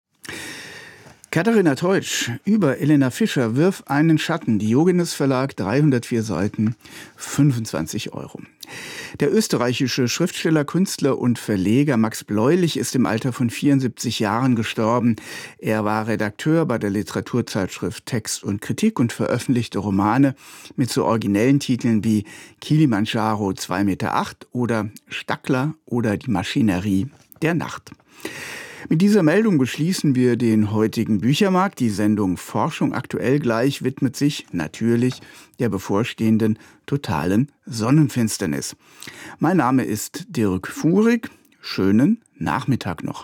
Katharina Teutsch über Elena Fischer, Wirf einen Schatten, Diogenes Verlag, dreihundertvier Seiten, fünfundzwanzig Euro. Der österreichische Schriftsteller, Künstler und Verleger Max Bläulich ist im Alter von vierundsiebzig Jahren gestorben. Er war Redakteur bei der Literaturzeitschrift Text und Kritik und veröffentlichte Romane mit so originellen Titeln wie Kilimanjaro zwei Meter acht oder Stackler oder Die Maschinerie der Nacht. Mit dieser Meldung beschließen wir den heutigen Büchermarkt. Die Sendung Forschung aktuell gleich widmet sich natürlich der bevorstehenden totalen Sonnenfinsternis. Mein Name ist Dirk Fuhrig. Schönen Nachmittag noch.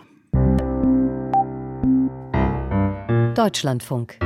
Deutschlandfunk.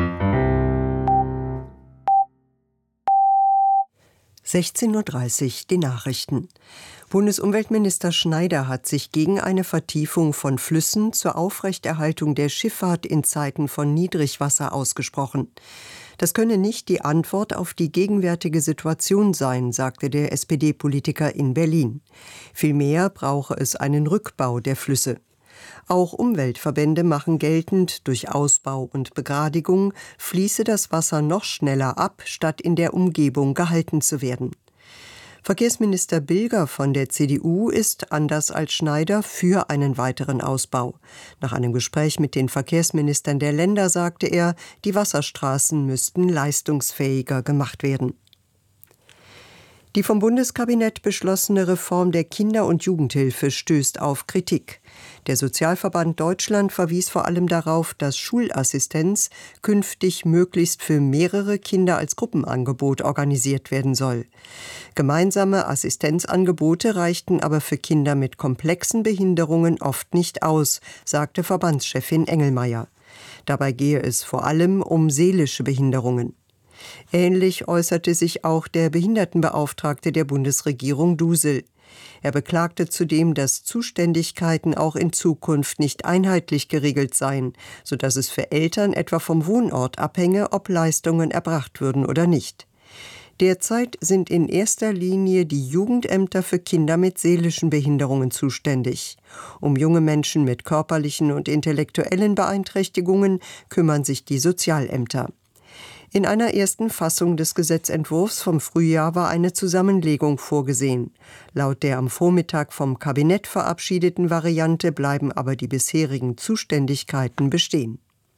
sechzehn Uhr dreißig, die Nachrichten. Bundesumweltminister Schneider hat sich gegen eine Vertiefung von Flüssen zur Aufrechterhaltung der Schifffahrt in Zeiten von Niedrigwasser ausgesprochen. Das könne nicht die Antwort auf die gegenwärtige Situation sein, sagte der S P D-Politiker in Berlin. Vielmehr brauche es einen Rückbau der Flüsse. Auch Umweltverbände machen geltend, durch Ausbau und Begradigung fließe das Wasser noch schneller ab, statt in der Umgebung gehalten zu werden. Verkehrsminister Bilger von der C D U ist, anders als Schneider, für einen weiteren Ausbau. Nach einem Gespräch mit den Verkehrsministern der Länder sagte er, die Wasserstraßen müssten leistungsfähiger gemacht werden. Die vom Bundeskabinett beschlossene Reform der Kinder- und Jugendhilfe stößt auf Kritik. Der Sozialverband Deutschland verwies vor allem darauf, dass Schulassistenz künftig möglichst für mehrere Kinder als Gruppenangebot organisiert werden soll. Gemeinsame Assistenzangebote reichten aber für Kinder mit komplexen Behinderungen oft nicht aus, sagte Verbandschefin Engelmeier. Dabei gehe es vor allem um seelische Behinderungen. Ähnlich äußerte sich auch der Behindertenbeauftragte der Bundesregierung Dusel. Er beklagte zudem, dass Zuständigkeiten auch in Zukunft nicht einheitlich geregelt seien, sodass es für Eltern etwa vom Wohnort abhänge, ob Leistungen erbracht würden oder nicht. Derzeit sind in erster Linie die Jugendämter für Kinder mit seelischen Behinderungen zuständig. Um junge Menschen mit körperlichen und intellektuellen Beeinträchtigungen kümmern sich die Sozialämter. In einer ersten Fassung des Gesetzentwurfs vom Frühjahr war eine Zusammenlegung vorgesehen. Laut der am Vormittag vom Kabinett verabschiedeten Variante bleiben aber die bisherigen Zuständigkeiten bestehen.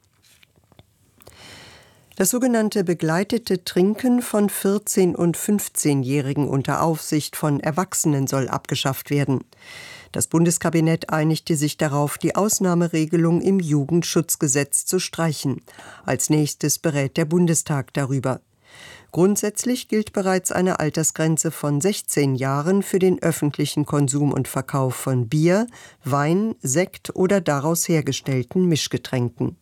Das sogenannte begleitete Trinken von vierzehn- und fünfzehnjährigen unter Aufsicht von Erwachsenen soll abgeschafft werden. Das Bundeskabinett einigte sich darauf, die Ausnahmeregelung im Jugendschutzgesetz zu streichen. Als nächstes berät der Bundestag darüber. Grundsätzlich gilt bereits eine Altersgrenze von sechzehn Jahren für den öffentlichen Konsum und Verkauf von Bier, Wein, Sekt oder daraus hergestellten Mischgetränken.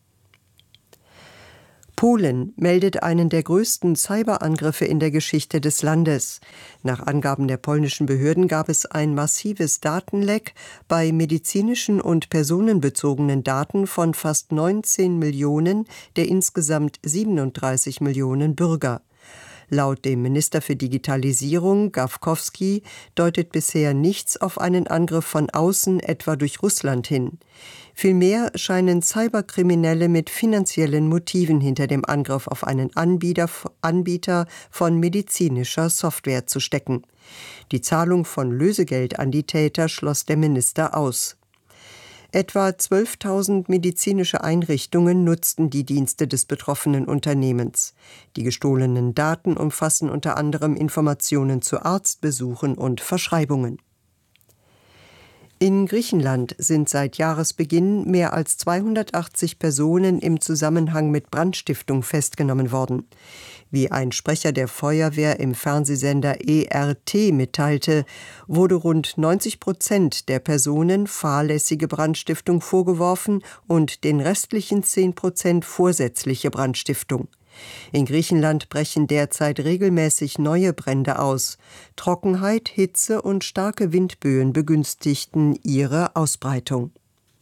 Polen meldet einen der größten Cyberangriffe in der Geschichte des Landes. Nach Angaben der polnischen Behörden gab es ein massives Datenleck bei medizinischen und personenbezogenen Daten von fast neunzehn Millionen der insgesamt siebenunddreißig Millionen Bürger. Laut dem Minister für Digitalisierung, Gawkowski, deutet bisher nichts auf einen Angriff von außen, etwa durch Russland, hin. Vielmehr scheinen Cyberkriminelle mit finanziellen Motiven hinter dem Angriff auf einen Anbieter, Anbieter von medizinischer Software zu stecken. Die Zahlung von Lösegeld an die Täter schloss der Minister aus. Etwa zwölftausend medizinische Einrichtungen nutzten die Dienste des betroffenen Unternehmens. Die gestohlenen Daten umfassen unter anderem Informationen zu Arztbesuchen und Verschreibungen. In Griechenland sind seit Jahresbeginn mehr als zweihundertachtzig Personen im Zusammenhang mit Brandstiftung festgenommen worden. Wie ein Sprecher der Feuerwehr im Fernsehsender E R T mitteilte, wurde rund neunzig Prozent der Personen fahrlässige Brandstiftung vorgeworfen und den restlichen zehn Prozent vorsätzliche Brandstiftung. In Griechenland brechen derzeit regelmäßig neue Brände aus. Trockenheit, Hitze und starke Windböen begünstigten ihre Ausbreitung.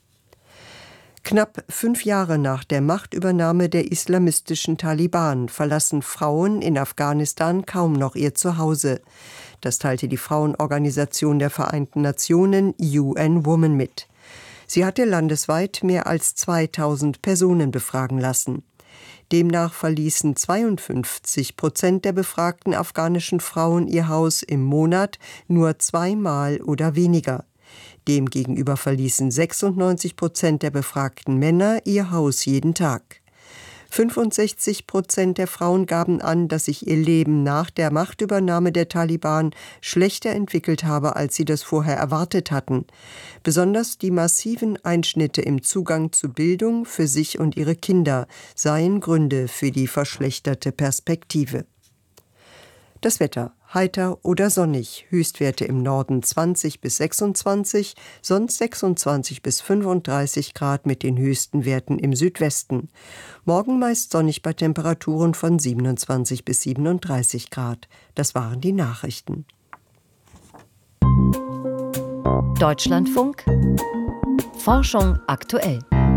Knapp fünf Jahre nach der Machtübernahme der islamistischen Taliban verlassen Frauen in Afghanistan kaum noch ihr Zuhause. Das teilte die Frauenorganisation der Vereinten Nationen U N Women mit. Sie hatte landesweit mehr als zweitausend Personen befragen lassen. Demnach verließen zweiundfünfzig Prozent der befragten afghanischen Frauen ihr Haus im Monat nur zweimal oder weniger. Demgegenüber verließen sechsundneunzig Prozent der befragten Männer ihr Haus jeden Tag. fünfundsechzig Prozent der Frauen gaben an, dass sich ihr Leben nach der Machtübernahme der Taliban schlechter entwickelt habe, als sie das vorher erwartet hatten. Besonders die massiven Einschnitte im Zugang zu Bildung für sich und ihre Kinder seien Gründe für die verschlechterte Perspektive. Das Wetter: heiter oder sonnig, Höchstwerte im Norden zwanzig bis sechsundzwanzig, sonst sechsundzwanzig bis fünfunddreißig Grad mit den höchsten Werten im Südwesten. Morgen meist sonnig bei Temperaturen von siebenundzwanzig bis siebenunddreißig Grad. Das waren die Nachrichten. Deutschlandfunk Forschung aktuell.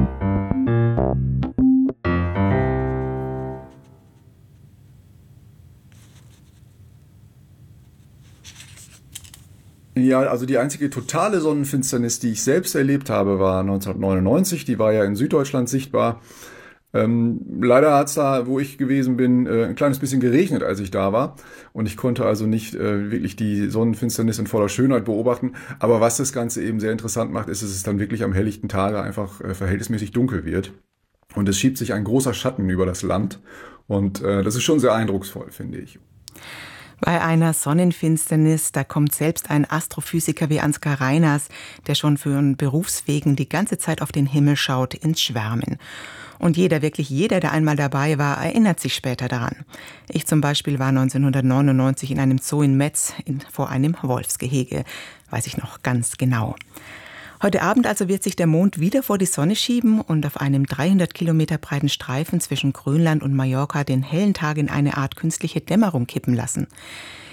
Ja, also die einzige totale Sonnenfinsternis, die ich selbst erlebt habe, war neunzehnhundertneunundneunzig. Die war ja in Süddeutschland sichtbar. Ähm, leider hat es da, wo ich gewesen bin, äh, ein kleines bisschen geregnet, als ich da war. Und ich konnte also nicht äh, wirklich die Sonnenfinsternis in voller Schönheit beobachten. Aber was das Ganze eben sehr interessant macht, ist, dass es dann wirklich am helllichten Tage einfach äh, verhältnismäßig dunkel wird. Und es schiebt sich ein großer Schatten über das Land. Und äh, das ist schon sehr eindrucksvoll, finde ich. Bei einer Sonnenfinsternis, da kommt selbst ein Astrophysiker wie Ansgar Reiners, der schon für einen Berufswegen die ganze Zeit auf den Himmel schaut, ins Schwärmen. Und jeder, wirklich jeder, der einmal dabei war, erinnert sich später daran. Ich zum Beispiel war neunzehnhundertneunundneunzig in einem Zoo in Metz in, vor einem Wolfsgehege. Weiß ich noch ganz genau. Heute Abend also wird sich der Mond wieder vor die Sonne schieben und auf einem dreihundert Kilometer breiten Streifen zwischen Grönland und Mallorca den hellen Tag in eine Art künstliche Dämmerung kippen lassen.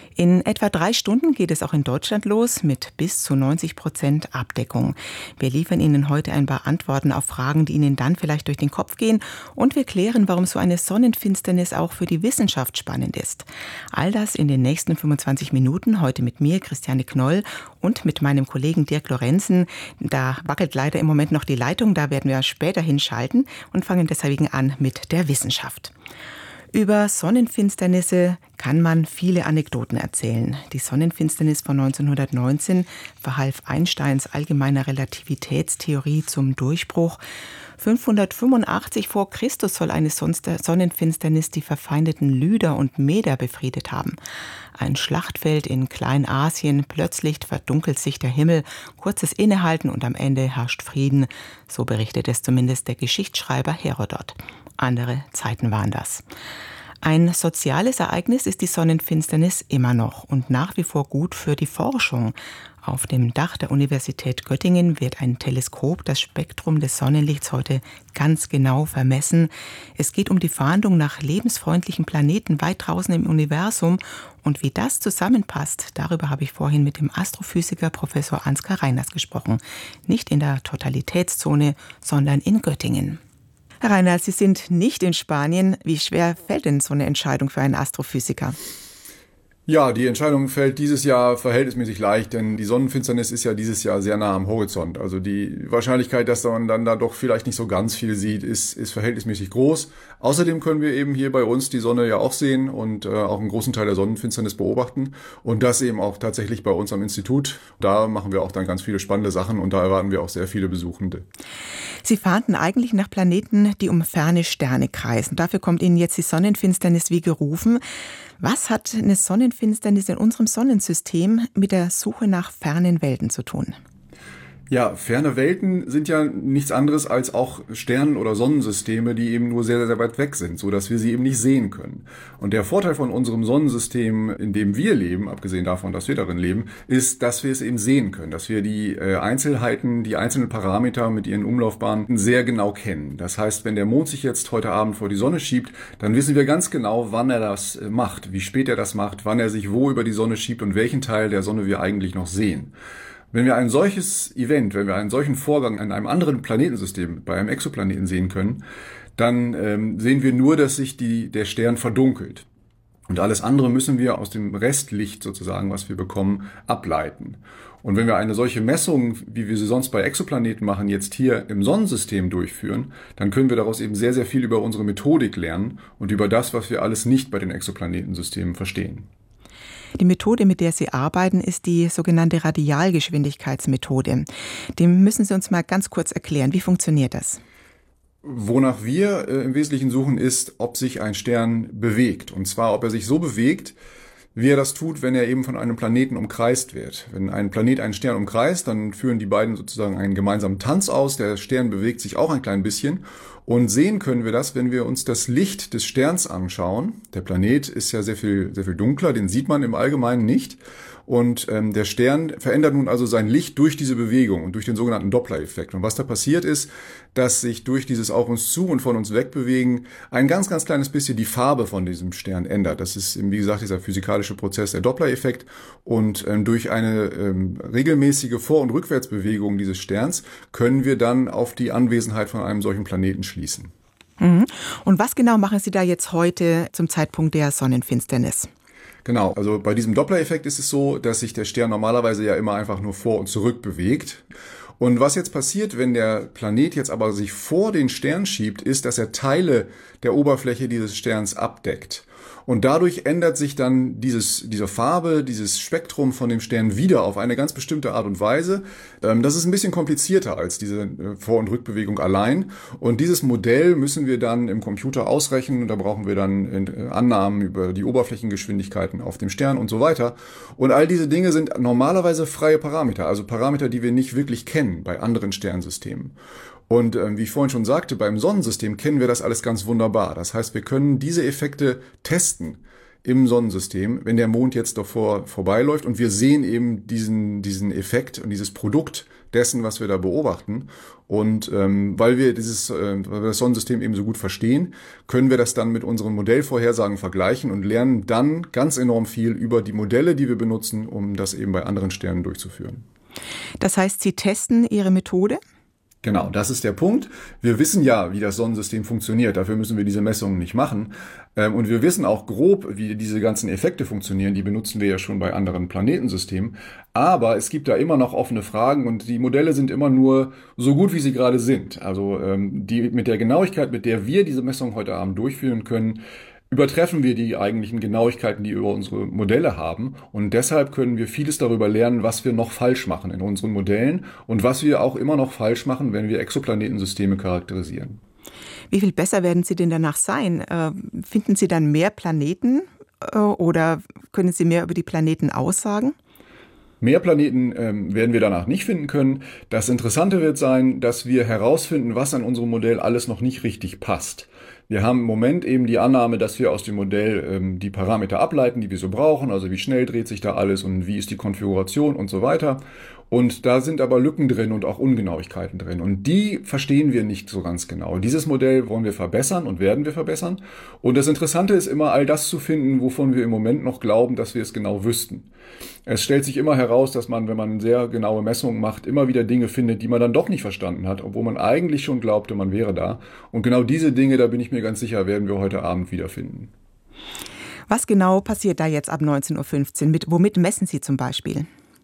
In etwa drei Stunden geht es auch in Deutschland los mit bis zu neunzig Prozent Abdeckung. Wir liefern Ihnen heute ein paar Antworten auf Fragen, die Ihnen dann vielleicht durch den Kopf gehen. Und wir klären, warum so eine Sonnenfinsternis auch für die Wissenschaft spannend ist. All das in den nächsten fünfundzwanzig Minuten. Heute mit mir, Christiane Knoll, und mit meinem Kollegen Dirk Lorenzen. Da wackelt leider im Moment noch die Leitung. Da werden wir später hinschalten und fangen deswegen an mit der Wissenschaft. Über Sonnenfinsternisse kann man viele Anekdoten erzählen. Die Sonnenfinsternis von neunzehnhundertneunzehn verhalf Einsteins allgemeiner Relativitätstheorie zum Durchbruch. fünfhundertfünfundachtzig vor Christus soll eine Sonnenfinsternis die verfeindeten Lyder und Meder befriedet haben. Ein Schlachtfeld in Kleinasien, plötzlich verdunkelt sich der Himmel, kurzes Innehalten und am Ende herrscht Frieden. So berichtet es zumindest der Geschichtsschreiber Herodot. Andere Zeiten waren das. Ein soziales Ereignis ist die Sonnenfinsternis immer noch und nach wie vor gut für die Forschung. Auf dem Dach der Universität Göttingen wird ein Teleskop das Spektrum des Sonnenlichts heute ganz genau vermessen. Es geht um die Fahndung nach lebensfreundlichen Planeten weit draußen im Universum. Und wie das zusammenpasst, darüber habe ich vorhin mit dem Astrophysiker Professor Ansgar Reiners gesprochen. Nicht in der Totalitätszone, sondern in Göttingen. Herr Reiners, Sie sind nicht in Spanien. Wie schwer fällt denn so eine Entscheidung für einen Astrophysiker? Ja, die Entscheidung fällt dieses Jahr verhältnismäßig leicht, denn die Sonnenfinsternis ist ja dieses Jahr sehr nah am Horizont. Also die Wahrscheinlichkeit, dass man dann da doch vielleicht nicht so ganz viel sieht, ist, ist verhältnismäßig groß. Außerdem können wir eben hier bei uns die Sonne ja auch sehen und äh, auch einen großen Teil der Sonnenfinsternis beobachten. Und das eben auch tatsächlich bei uns am Institut. Da machen wir auch dann ganz viele spannende Sachen und da erwarten wir auch sehr viele Besuchende. Sie fahnden eigentlich nach Planeten, die um ferne Sterne kreisen. Dafür kommt Ihnen jetzt die Sonnenfinsternis wie gerufen. Was hat eine Sonnenfinsternis in unserem Sonnensystem mit der Suche nach fernen Welten zu tun? Ja, ferne Welten sind ja nichts anderes als auch Sternen- oder Sonnensysteme, die eben nur sehr, sehr weit weg sind, so dass wir sie eben nicht sehen können. Und der Vorteil von unserem Sonnensystem, in dem wir leben, abgesehen davon, dass wir darin leben, ist, dass wir es eben sehen können, dass wir die äh, Einzelheiten, die einzelnen Parameter mit ihren Umlaufbahnen sehr genau kennen. Das heißt, wenn der Mond sich jetzt heute Abend vor die Sonne schiebt, dann wissen wir ganz genau, wann er das äh, macht, wie spät er das macht, wann er sich wo über die Sonne schiebt und welchen Teil der Sonne wir eigentlich noch sehen. Wenn wir ein solches Event, wenn wir einen solchen Vorgang an einem anderen Planetensystem, bei einem Exoplaneten sehen können, dann ähm, sehen wir nur, dass sich die, der Stern verdunkelt. Und alles andere müssen wir aus dem Restlicht sozusagen, was wir bekommen, ableiten. Und wenn wir eine solche Messung, wie wir sie sonst bei Exoplaneten machen, jetzt hier im Sonnensystem durchführen, dann können wir daraus eben sehr, sehr viel über unsere Methodik lernen und über das, was wir alles nicht bei den Exoplanetensystemen verstehen. Die Methode, mit der Sie arbeiten, ist die sogenannte Radialgeschwindigkeitsmethode. Die müssen Sie uns mal ganz kurz erklären. Wie funktioniert das? Wonach wir äh, im Wesentlichen suchen, ist, ob sich ein Stern bewegt. Und zwar, ob er sich so bewegt, wie er das tut, wenn er eben von einem Planeten umkreist wird. Wenn ein Planet einen Stern umkreist, dann führen die beiden sozusagen einen gemeinsamen Tanz aus. Der Stern bewegt sich auch ein klein bisschen. Und sehen können wir das, wenn wir uns das Licht des Sterns anschauen. Der Planet ist ja sehr viel, sehr viel dunkler, den sieht man im Allgemeinen nicht. Und ähm, der Stern verändert nun also sein Licht durch diese Bewegung und durch den sogenannten Doppler-Effekt. Und was da passiert ist, dass sich durch dieses Auf uns zu und von uns wegbewegen ein ganz, ganz kleines bisschen die Farbe von diesem Stern ändert. Das ist, wie gesagt, dieser physikalische Prozess, der Doppler-Effekt. Und ähm, durch eine ähm, regelmäßige Vor- und Rückwärtsbewegung dieses Sterns können wir dann auf die Anwesenheit von einem solchen Planeten schließen. Mhm. Und was genau machen Sie da jetzt heute zum Zeitpunkt der Sonnenfinsternis? Genau, also bei diesem Doppler-Effekt ist es so, dass sich der Stern normalerweise ja immer einfach nur vor und zurück bewegt. Und was jetzt passiert, wenn der Planet jetzt aber sich vor den Stern schiebt, ist, dass er Teile der Oberfläche dieses Sterns abdeckt. Und dadurch ändert sich dann dieses, diese Farbe, dieses Spektrum von dem Stern wieder auf eine ganz bestimmte Art und Weise. Das ist ein bisschen komplizierter als diese Vor- und Rückbewegung allein. Und dieses Modell müssen wir dann im Computer ausrechnen. Da brauchen wir dann Annahmen über die Oberflächengeschwindigkeiten auf dem Stern und so weiter. Und all diese Dinge sind normalerweise freie Parameter, also Parameter, die wir nicht wirklich kennen bei anderen Sternsystemen. Und äh, wie ich vorhin schon sagte, beim Sonnensystem kennen wir das alles ganz wunderbar. Das heißt, wir können diese Effekte testen, im Sonnensystem, wenn der Mond jetzt davor vorbeiläuft und wir sehen eben diesen, diesen Effekt und dieses Produkt dessen, was wir da beobachten. Und ähm, weil wir dieses, äh, weil wir das Sonnensystem eben so gut verstehen, können wir das dann mit unseren Modellvorhersagen vergleichen und lernen dann ganz enorm viel über die Modelle, die wir benutzen, um das eben bei anderen Sternen durchzuführen. Das heißt, Sie testen Ihre Methode? Genau, das ist der Punkt. Wir wissen ja, wie das Sonnensystem funktioniert. Dafür müssen wir diese Messungen nicht machen. Und wir wissen auch grob, wie diese ganzen Effekte funktionieren. Die benutzen wir ja schon bei anderen Planetensystemen. Aber es gibt da immer noch offene Fragen und die Modelle sind immer nur so gut, wie sie gerade sind. Also die, mit der Genauigkeit, mit der wir diese Messungen heute Abend durchführen können, übertreffen wir die eigentlichen Genauigkeiten, die wir über unsere Modelle haben. Und deshalb können wir vieles darüber lernen, was wir noch falsch machen in unseren Modellen und was wir auch immer noch falsch machen, wenn wir Exoplanetensysteme charakterisieren. Wie viel besser werden Sie denn danach sein? Äh, finden Sie dann mehr Planeten äh, oder können Sie mehr über die Planeten aussagen? Mehr Planeten ähm, werden wir danach nicht finden können. Das Interessante wird sein, dass wir herausfinden, was an unserem Modell alles noch nicht richtig passt. Wir haben im Moment eben die Annahme, dass wir aus dem Modell ähm, die Parameter ableiten, die wir so brauchen, also wie schnell dreht sich da alles und wie ist die Konfiguration und so weiter. Und da sind aber Lücken drin und auch Ungenauigkeiten drin. Und die verstehen wir nicht so ganz genau. Dieses Modell wollen wir verbessern und werden wir verbessern. Und das Interessante ist immer, all das zu finden, wovon wir im Moment noch glauben, dass wir es genau wüssten. Es stellt sich immer heraus, dass man, wenn man sehr genaue Messungen macht, immer wieder Dinge findet, die man dann doch nicht verstanden hat, obwohl man eigentlich schon glaubte, man wäre da. Und genau diese Dinge, da bin ich mir ganz sicher, werden wir heute Abend wiederfinden. Was genau passiert da jetzt ab neunzehn Uhr fünfzehn? Mit, womit messen Sie zum Beispiel?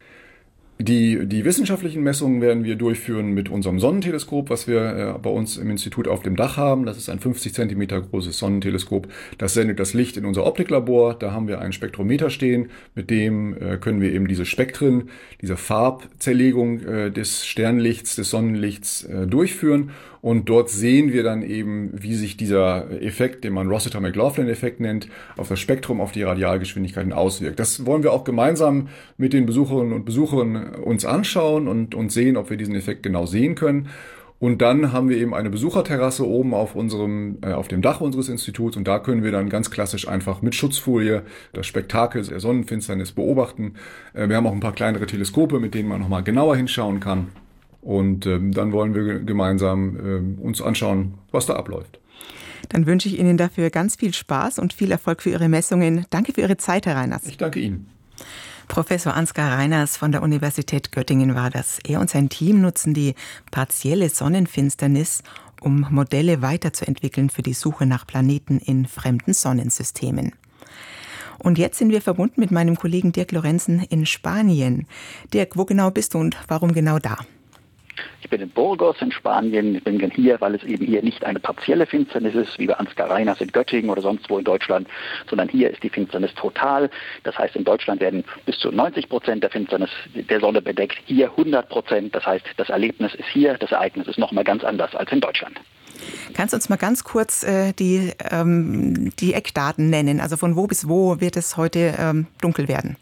Die, die wissenschaftlichen Messungen werden wir durchführen mit unserem Sonnenteleskop, was wir äh, bei uns im Institut auf dem Dach haben. Das ist ein fünfzig Zentimeter großes Sonnenteleskop. Das sendet das Licht in unser Optiklabor. Da haben wir ein Spektrometer stehen. Mit dem äh, können wir eben diese Spektren, diese Farbzerlegung äh, des Sternlichts, des Sonnenlichts äh, durchführen. Und dort sehen wir dann eben, wie sich dieser Effekt, den man Rossiter-McLaughlin-Effekt nennt, auf das Spektrum, auf die Radialgeschwindigkeiten auswirkt. Das wollen wir auch gemeinsam mit den Besucherinnen und Besuchern uns anschauen und, und sehen, ob wir diesen Effekt genau sehen können. Und dann haben wir eben eine Besucherterrasse oben auf unserem, äh, auf dem Dach unseres Instituts und da können wir dann ganz klassisch einfach mit Schutzfolie das Spektakel der Sonnenfinsternis beobachten. Äh, wir haben auch ein paar kleinere Teleskope, mit denen man nochmal genauer hinschauen kann. Und ähm, dann wollen wir gemeinsam ähm, uns anschauen, was da abläuft. Dann wünsche ich Ihnen dafür ganz viel Spaß und viel Erfolg für Ihre Messungen. Danke für Ihre Zeit, Herr Reiners. Ich danke Ihnen. Professor Ansgar Reiners von der Universität Göttingen war das. Er und sein Team nutzen die partielle Sonnenfinsternis, um Modelle weiterzuentwickeln für die Suche nach Planeten in fremden Sonnensystemen. Und jetzt sind wir verbunden mit meinem Kollegen Dirk Lorenzen in Spanien. Dirk, wo genau bist du und warum genau da? Ich bin in Burgos in Spanien. Ich bin hier, weil es eben hier nicht eine partielle Finsternis ist, wie bei Ansgar Reiners in Göttingen oder sonst wo in Deutschland, sondern hier ist die Finsternis total. Das heißt, in Deutschland werden bis zu neunzig Prozent der Finsternis der Sonne bedeckt, hier hundert Prozent. Das heißt, das Erlebnis ist hier, das Ereignis ist nochmal ganz anders als in Deutschland. Kannst du uns mal ganz kurz äh, die, ähm, die Eckdaten nennen? Also von wo bis wo wird es heute ähm, dunkel werden?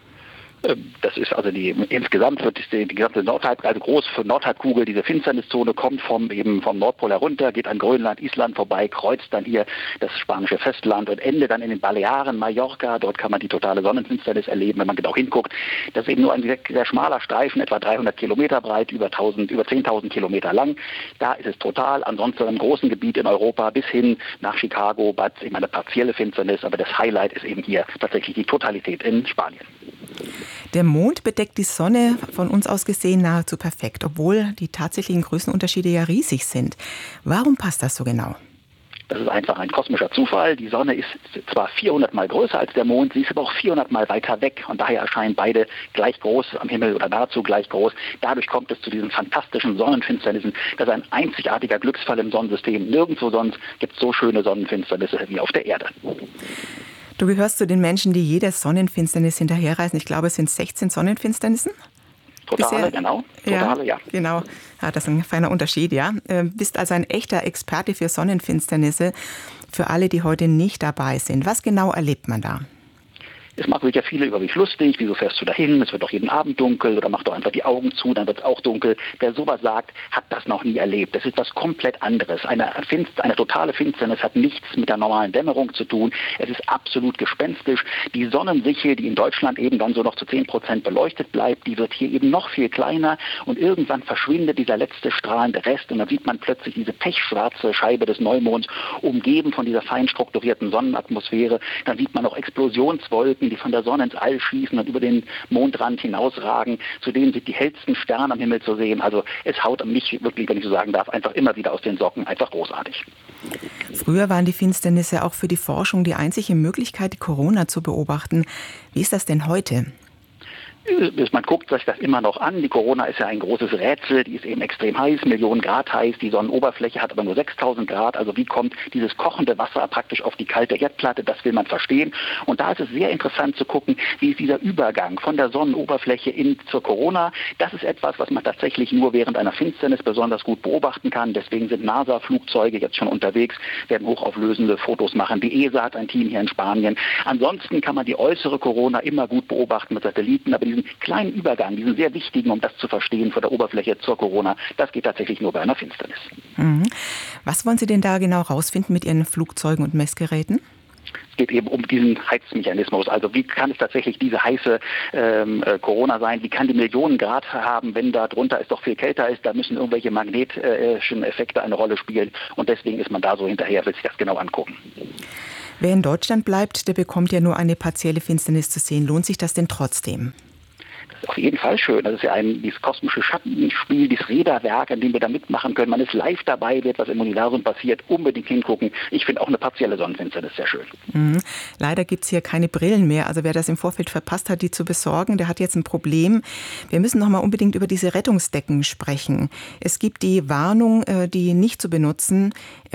Das ist also die, insgesamt wird die, die gesamte Nordhalb, also große Nordhalbkugel, diese Finsterniszone kommt vom, eben vom Nordpol herunter, geht an Grönland, Island vorbei, kreuzt dann hier das spanische Festland und endet dann in den Balearen, Mallorca. Dort kann man die totale Sonnenfinsternis erleben, wenn man genau hinguckt. Das ist eben nur ein sehr, sehr schmaler Streifen, etwa dreihundert Kilometer breit, über, tausend, über zehntausend Kilometer lang. Da ist es total. Ansonsten in einem großen Gebiet in Europa bis hin nach Chicago, Bad, eben eine partielle Finsternis, aber das Highlight ist eben hier tatsächlich die Totalität in Spanien. Der Mond bedeckt die Sonne von uns aus gesehen nahezu perfekt, obwohl die tatsächlichen Größenunterschiede ja riesig sind. Warum passt das so genau? Das ist einfach ein kosmischer Zufall. Die Sonne ist zwar vierhundert Mal größer als der Mond, sie ist aber auch vierhundert Mal weiter weg. Und daher erscheinen beide gleich groß am Himmel oder nahezu gleich groß. Dadurch kommt es zu diesen fantastischen Sonnenfinsternissen. Das ist ein einzigartiger Glücksfall im Sonnensystem. Nirgendwo sonst gibt es so schöne Sonnenfinsternisse wie auf der Erde. Du gehörst zu den Menschen, die jeder Sonnenfinsternis hinterherreisen. Ich glaube, es sind sechzehn Sonnenfinsternissen. Totale, Bisher, genau. Totale, ja. ja. Genau. Ja, das ist ein feiner Unterschied, ja. Du bist also ein echter Experte für Sonnenfinsternisse. Für alle, die heute nicht dabei sind. Was genau erlebt man da? Es machen sich ja viele über mich lustig, wieso fährst du dahin, es wird doch jeden Abend dunkel oder mach doch einfach die Augen zu, dann wird es auch dunkel. Wer sowas sagt, hat das noch nie erlebt. Das ist was komplett anderes. Eine, Finst- eine totale Finsternis hat nichts mit der normalen Dämmerung zu tun. Es ist absolut gespenstisch. Die Sonnensichel, die in Deutschland eben dann so noch zu zehn Prozent beleuchtet bleibt, die wird hier eben noch viel kleiner und irgendwann verschwindet dieser letzte strahlende Rest und dann sieht man plötzlich diese pechschwarze Scheibe des Neumonds, umgeben von dieser fein strukturierten Sonnenatmosphäre. Dann sieht man auch Explosionswolken, die von der Sonne ins All schießen und über den Mondrand hinausragen. Zudem sind die hellsten Sterne am Himmel zu sehen. Also es haut mich wirklich, wenn ich so sagen darf, einfach immer wieder aus den Socken. Einfach großartig. Früher waren die Finsternisse auch für die Forschung die einzige Möglichkeit, die Corona zu beobachten. Wie ist das denn heute? Man guckt sich das immer noch an. Die Corona ist ja ein großes Rätsel. Die ist eben extrem heiß, Millionen Grad heiß. Die Sonnenoberfläche hat aber nur sechstausend Grad. Also wie kommt dieses kochende Wasser praktisch auf die kalte Erdplatte? Das will man verstehen. Und da ist es sehr interessant zu gucken, wie ist dieser Übergang von der Sonnenoberfläche in zur Corona. Das ist etwas, was man tatsächlich nur während einer Finsternis besonders gut beobachten kann. Deswegen sind NASA-Flugzeuge jetzt schon unterwegs, werden hochauflösende Fotos machen. Die E S A hat ein Team hier in Spanien. Ansonsten kann man die äußere Corona immer gut beobachten mit Satelliten. Aber diesen kleinen Übergang, diesen sehr wichtigen, um das zu verstehen, von der Oberfläche zur Corona, das geht tatsächlich nur bei einer Finsternis. Mhm. Was wollen Sie denn da genau rausfinden mit Ihren Flugzeugen und Messgeräten? Es geht eben um diesen Heizmechanismus. Also wie kann es tatsächlich diese heiße ähm, äh, Corona sein? Wie kann die Millionen Grad haben, wenn da drunter es doch viel kälter ist? Da müssen irgendwelche magnetischen Effekte eine Rolle spielen. Und deswegen ist man da so hinterher, will sich das genau angucken. Wer in Deutschland bleibt, der bekommt ja nur eine partielle Finsternis zu sehen. Lohnt sich das denn trotzdem? Auf jeden Fall schön. Das ist ja ein dieses kosmische Schattenspiel, dieses Räderwerk, an dem wir da mitmachen können. Man ist live dabei, wird was im Universum passiert, unbedingt hingucken. Ich finde auch eine partielle Sonnenfinsternis sehr schön. Mhm. Leider gibt es hier keine Brillen mehr. Also wer das im Vorfeld verpasst hat, die zu besorgen, der hat jetzt ein Problem. Wir müssen noch mal unbedingt über diese Rettungsdecken sprechen. Es gibt die Warnung, die nicht zu benutzen.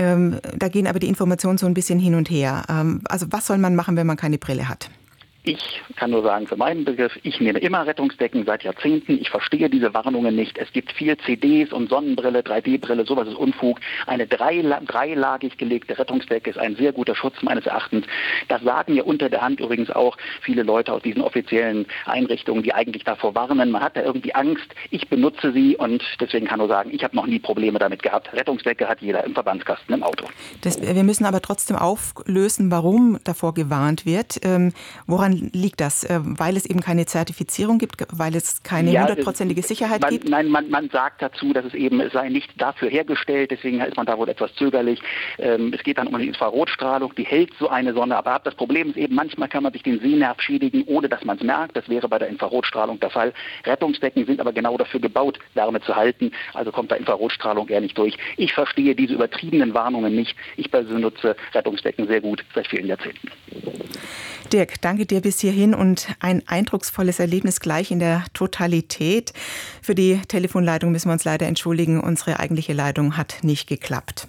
Da gehen aber die Informationen so ein bisschen hin und her. Also was soll man machen, wenn man keine Brille hat? Ich kann nur sagen, für meinen Begriff, ich nehme immer Rettungsdecken seit Jahrzehnten. Ich verstehe diese Warnungen nicht. Es gibt viel C Ds und Sonnenbrille, drei D Brille, sowas ist Unfug. Eine dreila- dreilagig gelegte Rettungsdecke ist ein sehr guter Schutz meines Erachtens. Das sagen ja unter der Hand übrigens auch viele Leute aus diesen offiziellen Einrichtungen, die eigentlich davor warnen. Man hat da irgendwie Angst. Ich benutze sie und deswegen kann nur sagen, ich habe noch nie Probleme damit gehabt. Rettungsdecke hat jeder im Verbandskasten im Auto. Das, wir müssen aber trotzdem auflösen, warum davor gewarnt wird. Ähm, woran liegt das? Weil es eben keine Zertifizierung gibt, weil es keine hundertprozentige ja, Sicherheit man, gibt? Nein, man, man sagt dazu, dass es eben es sei nicht dafür hergestellt, deswegen ist man da wohl etwas zögerlich. Ähm, es geht dann um die Infrarotstrahlung, die hält so eine Sonne aber ab. Das Problem ist eben, manchmal kann man sich den Sehnerv schädigen, ohne dass man es merkt. Das wäre bei der Infrarotstrahlung der Fall. Rettungsdecken sind aber genau dafür gebaut, Wärme zu halten, also kommt da Infrarotstrahlung eher nicht durch. Ich verstehe diese übertriebenen Warnungen nicht. Ich persönlich nutze Rettungsdecken sehr gut seit vielen Jahrzehnten. Dirk, danke dir bis hierhin und ein eindrucksvolles Erlebnis gleich in der Totalität. Für die Telefonleitung müssen wir uns leider entschuldigen. Unsere eigentliche Leitung hat nicht geklappt.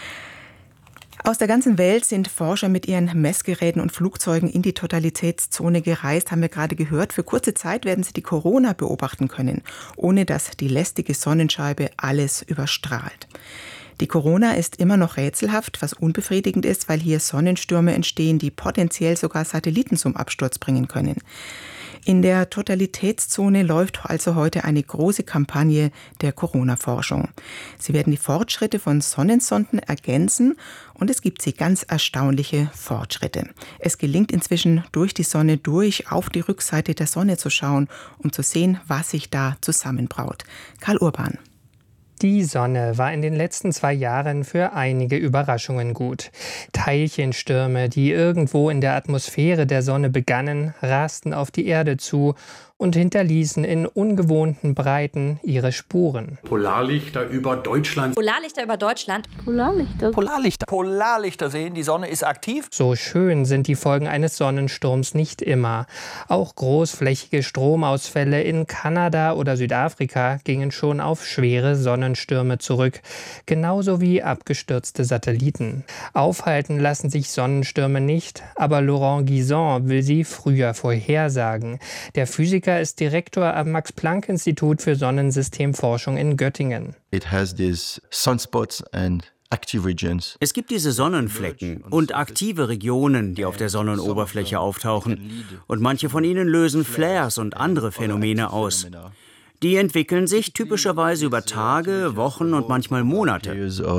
Aus der ganzen Welt sind Forscher mit ihren Messgeräten und Flugzeugen in die Totalitätszone gereist, haben wir gerade gehört. Für kurze Zeit werden sie die Corona beobachten können, ohne dass die lästige Sonnenscheibe alles überstrahlt. Die Corona ist immer noch rätselhaft, was unbefriedigend ist, weil hier Sonnenstürme entstehen, die potenziell sogar Satelliten zum Absturz bringen können. In der Totalitätszone läuft also heute eine große Kampagne der Corona-Forschung. Sie werden die Fortschritte von Sonnensonden ergänzen und es gibt sie ganz erstaunliche Fortschritte. Es gelingt inzwischen, durch die Sonne durch auf die Rückseite der Sonne zu schauen, um zu sehen, was sich da zusammenbraut. Karl Urban. Die Sonne war in den letzten zwei Jahren für einige Überraschungen gut. Teilchenstürme, die irgendwo in der Atmosphäre der Sonne begannen, rasten auf die Erde zu und hinterließen in ungewohnten Breiten ihre Spuren. Polarlichter über Deutschland. Polarlichter über Deutschland. Polarlichter. Polarlichter. Polarlichter sehen, die Sonne ist aktiv. So schön sind die Folgen eines Sonnensturms nicht immer. Auch großflächige Stromausfälle in Kanada oder Südafrika gingen schon auf schwere Sonnenstürme zurück. Genauso wie abgestürzte Satelliten. Aufhalten lassen sich Sonnenstürme nicht, aber Laurent Guizon will sie früher vorhersagen. Der Physiker ist Direktor am Max-Planck-Institut für Sonnensystemforschung in Göttingen. It has these sunspots and Es gibt diese Sonnenflecken und aktive Regionen, die auf der Sonnenoberfläche auftauchen. Und manche von ihnen lösen Flares und andere Phänomene aus. Die entwickeln sich typischerweise über Tage, Wochen und manchmal Monate.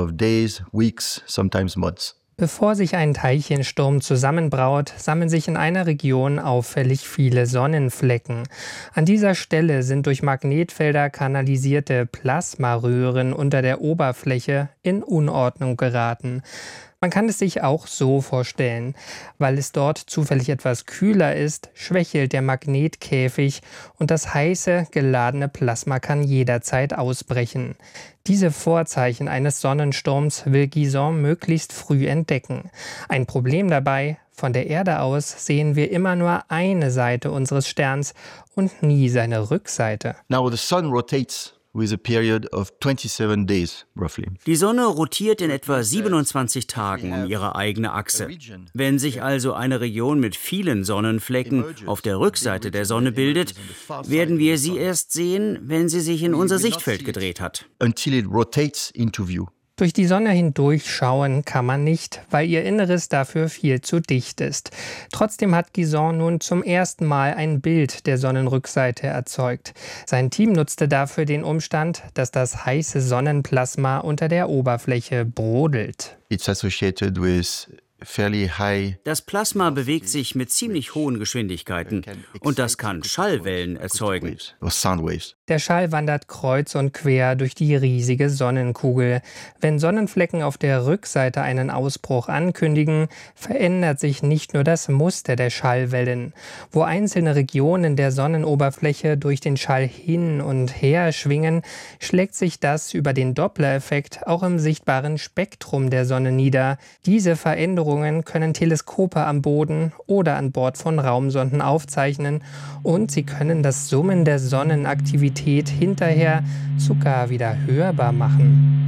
Bevor sich ein Teilchensturm zusammenbraut, sammeln sich in einer Region auffällig viele Sonnenflecken. An dieser Stelle sind durch Magnetfelder kanalisierte Plasmaröhren unter der Oberfläche in Unordnung geraten. Man kann es sich auch so vorstellen. Weil es dort zufällig etwas kühler ist, schwächelt der Magnetkäfig und das heiße, geladene Plasma kann jederzeit ausbrechen. Diese Vorzeichen eines Sonnensturms will Guison möglichst früh entdecken. Ein Problem dabei: Von der Erde aus sehen wir immer nur eine Seite unseres Sterns und nie seine Rückseite. Now the sun rotates with a period of twenty-seven days, roughly. Die Sonne rotiert in etwa siebenundzwanzig Tagen um ihre eigene Achse. Wenn sich also eine Region mit vielen Sonnenflecken auf der Rückseite der Sonne bildet, werden wir sie erst sehen, wenn sie sich in unser Sichtfeld gedreht hat. Until it rotates into view. Durch die Sonne hindurch schauen kann man nicht, weil ihr Inneres dafür viel zu dicht ist. Trotzdem hat Guison nun zum ersten Mal ein Bild der Sonnenrückseite erzeugt. Sein Team nutzte dafür den Umstand, dass das heiße Sonnenplasma unter der Oberfläche brodelt. It's associated with fairly high. Das Plasma bewegt sich mit ziemlich hohen Geschwindigkeiten und das kann Schallwellen erzeugen. Der Schall wandert kreuz und quer durch die riesige Sonnenkugel. Wenn Sonnenflecken auf der Rückseite einen Ausbruch ankündigen, verändert sich nicht nur das Muster der Schallwellen. Wo einzelne Regionen der Sonnenoberfläche durch den Schall hin und her schwingen, schlägt sich das über den Doppler-Effekt auch im sichtbaren Spektrum der Sonne nieder. Diese Veränderungen können Teleskope am Boden oder an Bord von Raumsonden aufzeichnen und sie können das Summen der Sonnenaktivität hinterher sogar wieder hörbar machen.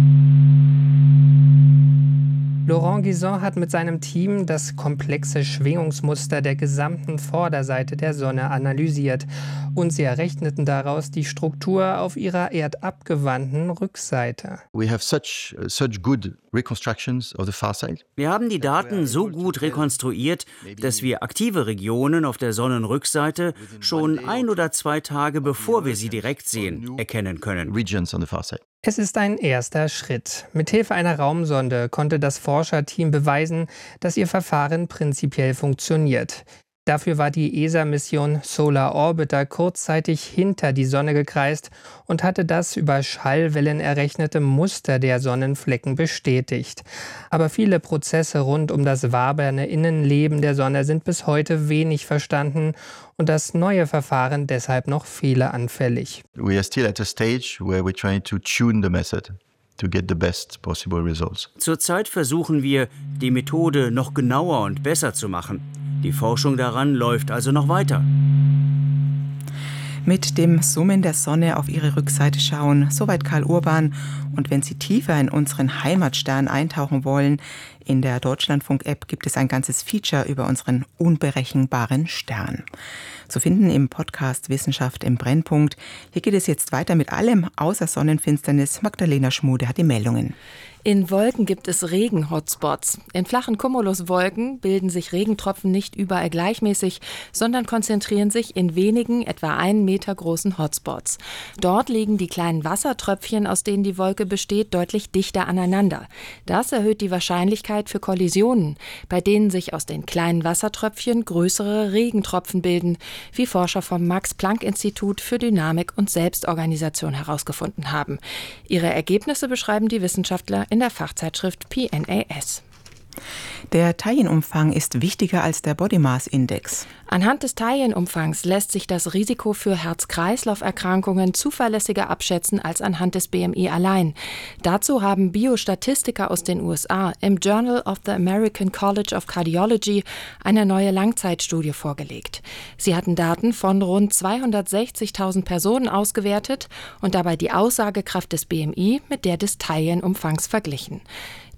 Laurent Guison hat mit seinem Team das komplexe Schwingungsmuster der gesamten Vorderseite der Sonne analysiert und sie errechneten daraus die Struktur auf ihrer erdabgewandten Rückseite. We have such, such good reconstructions of the far side. Wir haben die Daten so gut rekonstruiert, dass wir aktive Regionen auf der Sonnenrückseite schon ein oder zwei Tage bevor wir sie direkt sehen, erkennen können. Regions on the far side. Es ist ein erster Schritt. Mithilfe einer Raumsonde konnte das Forscherteam beweisen, dass ihr Verfahren prinzipiell funktioniert. Dafür war die E S A-Mission Solar Orbiter kurzzeitig hinter die Sonne gekreist und hatte das über Schallwellen errechnete Muster der Sonnenflecken bestätigt. Aber viele Prozesse rund um das wabernde Innenleben der Sonne sind bis heute wenig verstanden und das neue Verfahren deshalb noch fehleranfällig. We are still at a stage where we're trying to tune the method to get the best possible results. Zurzeit versuchen wir, die Methode noch genauer und besser zu machen. Die Forschung daran läuft also noch weiter. Mit dem Summen der Sonne auf ihre Rückseite schauen, soweit Karl Urban. Und wenn Sie tiefer in unseren Heimatstern eintauchen wollen, in der Deutschlandfunk-App gibt es ein ganzes Feature über unseren unberechenbaren Stern. Zu finden im Podcast Wissenschaft im Brennpunkt. Hier geht es jetzt weiter mit allem außer Sonnenfinsternis. Magdalena Schmude hat die Meldungen. In Wolken gibt es Regen-Hotspots. In flachen Cumuluswolken bilden sich Regentropfen nicht überall gleichmäßig, sondern konzentrieren sich in wenigen, etwa einen Meter großen Hotspots. Dort liegen die kleinen Wassertröpfchen, aus denen die Wolke besteht, deutlich dichter aneinander. Das erhöht die Wahrscheinlichkeit für Kollisionen, bei denen sich aus den kleinen Wassertröpfchen größere Regentropfen bilden, wie Forscher vom Max-Planck-Institut für Dynamik und Selbstorganisation herausgefunden haben. Ihre Ergebnisse beschreiben die Wissenschaftler in der Fachzeitschrift P N A S. Der Taillenumfang ist wichtiger als der Body Mass Index. Anhand des Taillenumfangs lässt sich das Risiko für Herz-Kreislauf-Erkrankungen zuverlässiger abschätzen als anhand des B M I allein. Dazu haben Biostatistiker aus den U S A im Journal of the American College of Cardiology eine neue Langzeitstudie vorgelegt. Sie hatten Daten von rund zweihundertsechzigtausend Personen ausgewertet und dabei die Aussagekraft des B M I mit der des Taillenumfangs verglichen.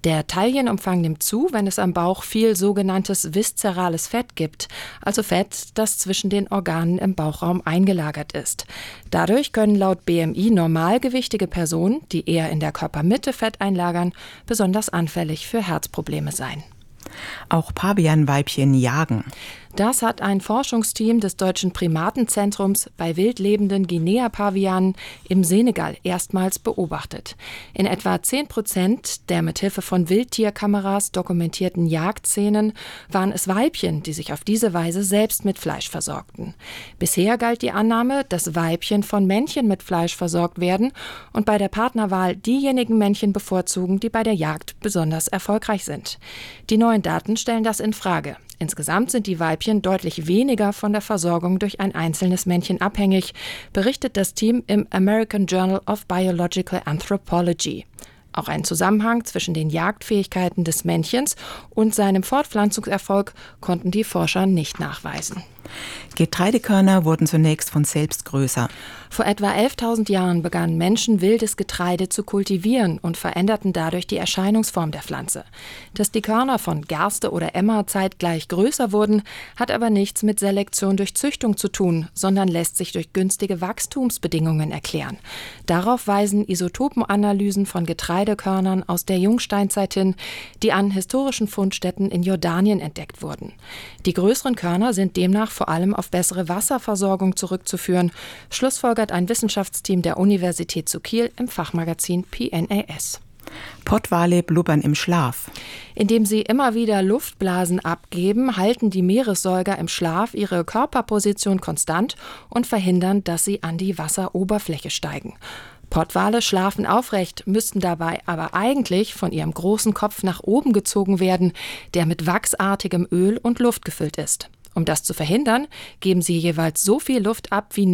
Der Taillenumfang nimmt zu, wenn es am Bauch viel sogenanntes viszerales Fett gibt, also Fett, das zwischen den Organen im Bauchraum eingelagert ist. Dadurch können laut B M I normalgewichtige Personen, die eher in der Körpermitte Fett einlagern, besonders anfällig für Herzprobleme sein. Auch Pavianweibchen jagen. Das hat ein Forschungsteam des Deutschen Primatenzentrums bei wildlebenden Guinea-Pavianen im Senegal erstmals beobachtet. In etwa zehn Prozent der mithilfe von Wildtierkameras dokumentierten Jagdszenen waren es Weibchen, die sich auf diese Weise selbst mit Fleisch versorgten. Bisher galt die Annahme, dass Weibchen von Männchen mit Fleisch versorgt werden und bei der Partnerwahl diejenigen Männchen bevorzugen, die bei der Jagd besonders erfolgreich sind. Die neuen Daten stellen das in Frage. Insgesamt sind die Weibchen deutlich weniger von der Versorgung durch ein einzelnes Männchen abhängig, berichtet das Team im American Journal of Biological Anthropology. Auch einen Zusammenhang zwischen den Jagdfähigkeiten des Männchens und seinem Fortpflanzungserfolg konnten die Forscher nicht nachweisen. Getreidekörner wurden zunächst von selbst größer. Vor etwa elftausend Jahren begannen Menschen, wildes Getreide zu kultivieren und veränderten dadurch die Erscheinungsform der Pflanze. Dass die Körner von Gerste oder Emmer zeitgleich größer wurden, hat aber nichts mit Selektion durch Züchtung zu tun, sondern lässt sich durch günstige Wachstumsbedingungen erklären. Darauf weisen Isotopenanalysen von Getreidekörnern aus der Jungsteinzeit hin, die an historischen Fundstätten in Jordanien entdeckt wurden. Die größeren Körner sind demnach vor allem auf bessere Wasserversorgung zurückzuführen, schlussfolgert ein Wissenschaftsteam der Universität zu Kiel im Fachmagazin P N A S. Pottwale blubbern im Schlaf. Indem sie immer wieder Luftblasen abgeben, halten die Meeressäuger im Schlaf ihre Körperposition konstant und verhindern, dass sie an die Wasseroberfläche steigen. Pottwale schlafen aufrecht, müssten dabei aber eigentlich von ihrem großen Kopf nach oben gezogen werden, der mit wachsartigem Öl und Luft gefüllt ist. Um das zu verhindern, geben sie jeweils so viel Luft ab, wie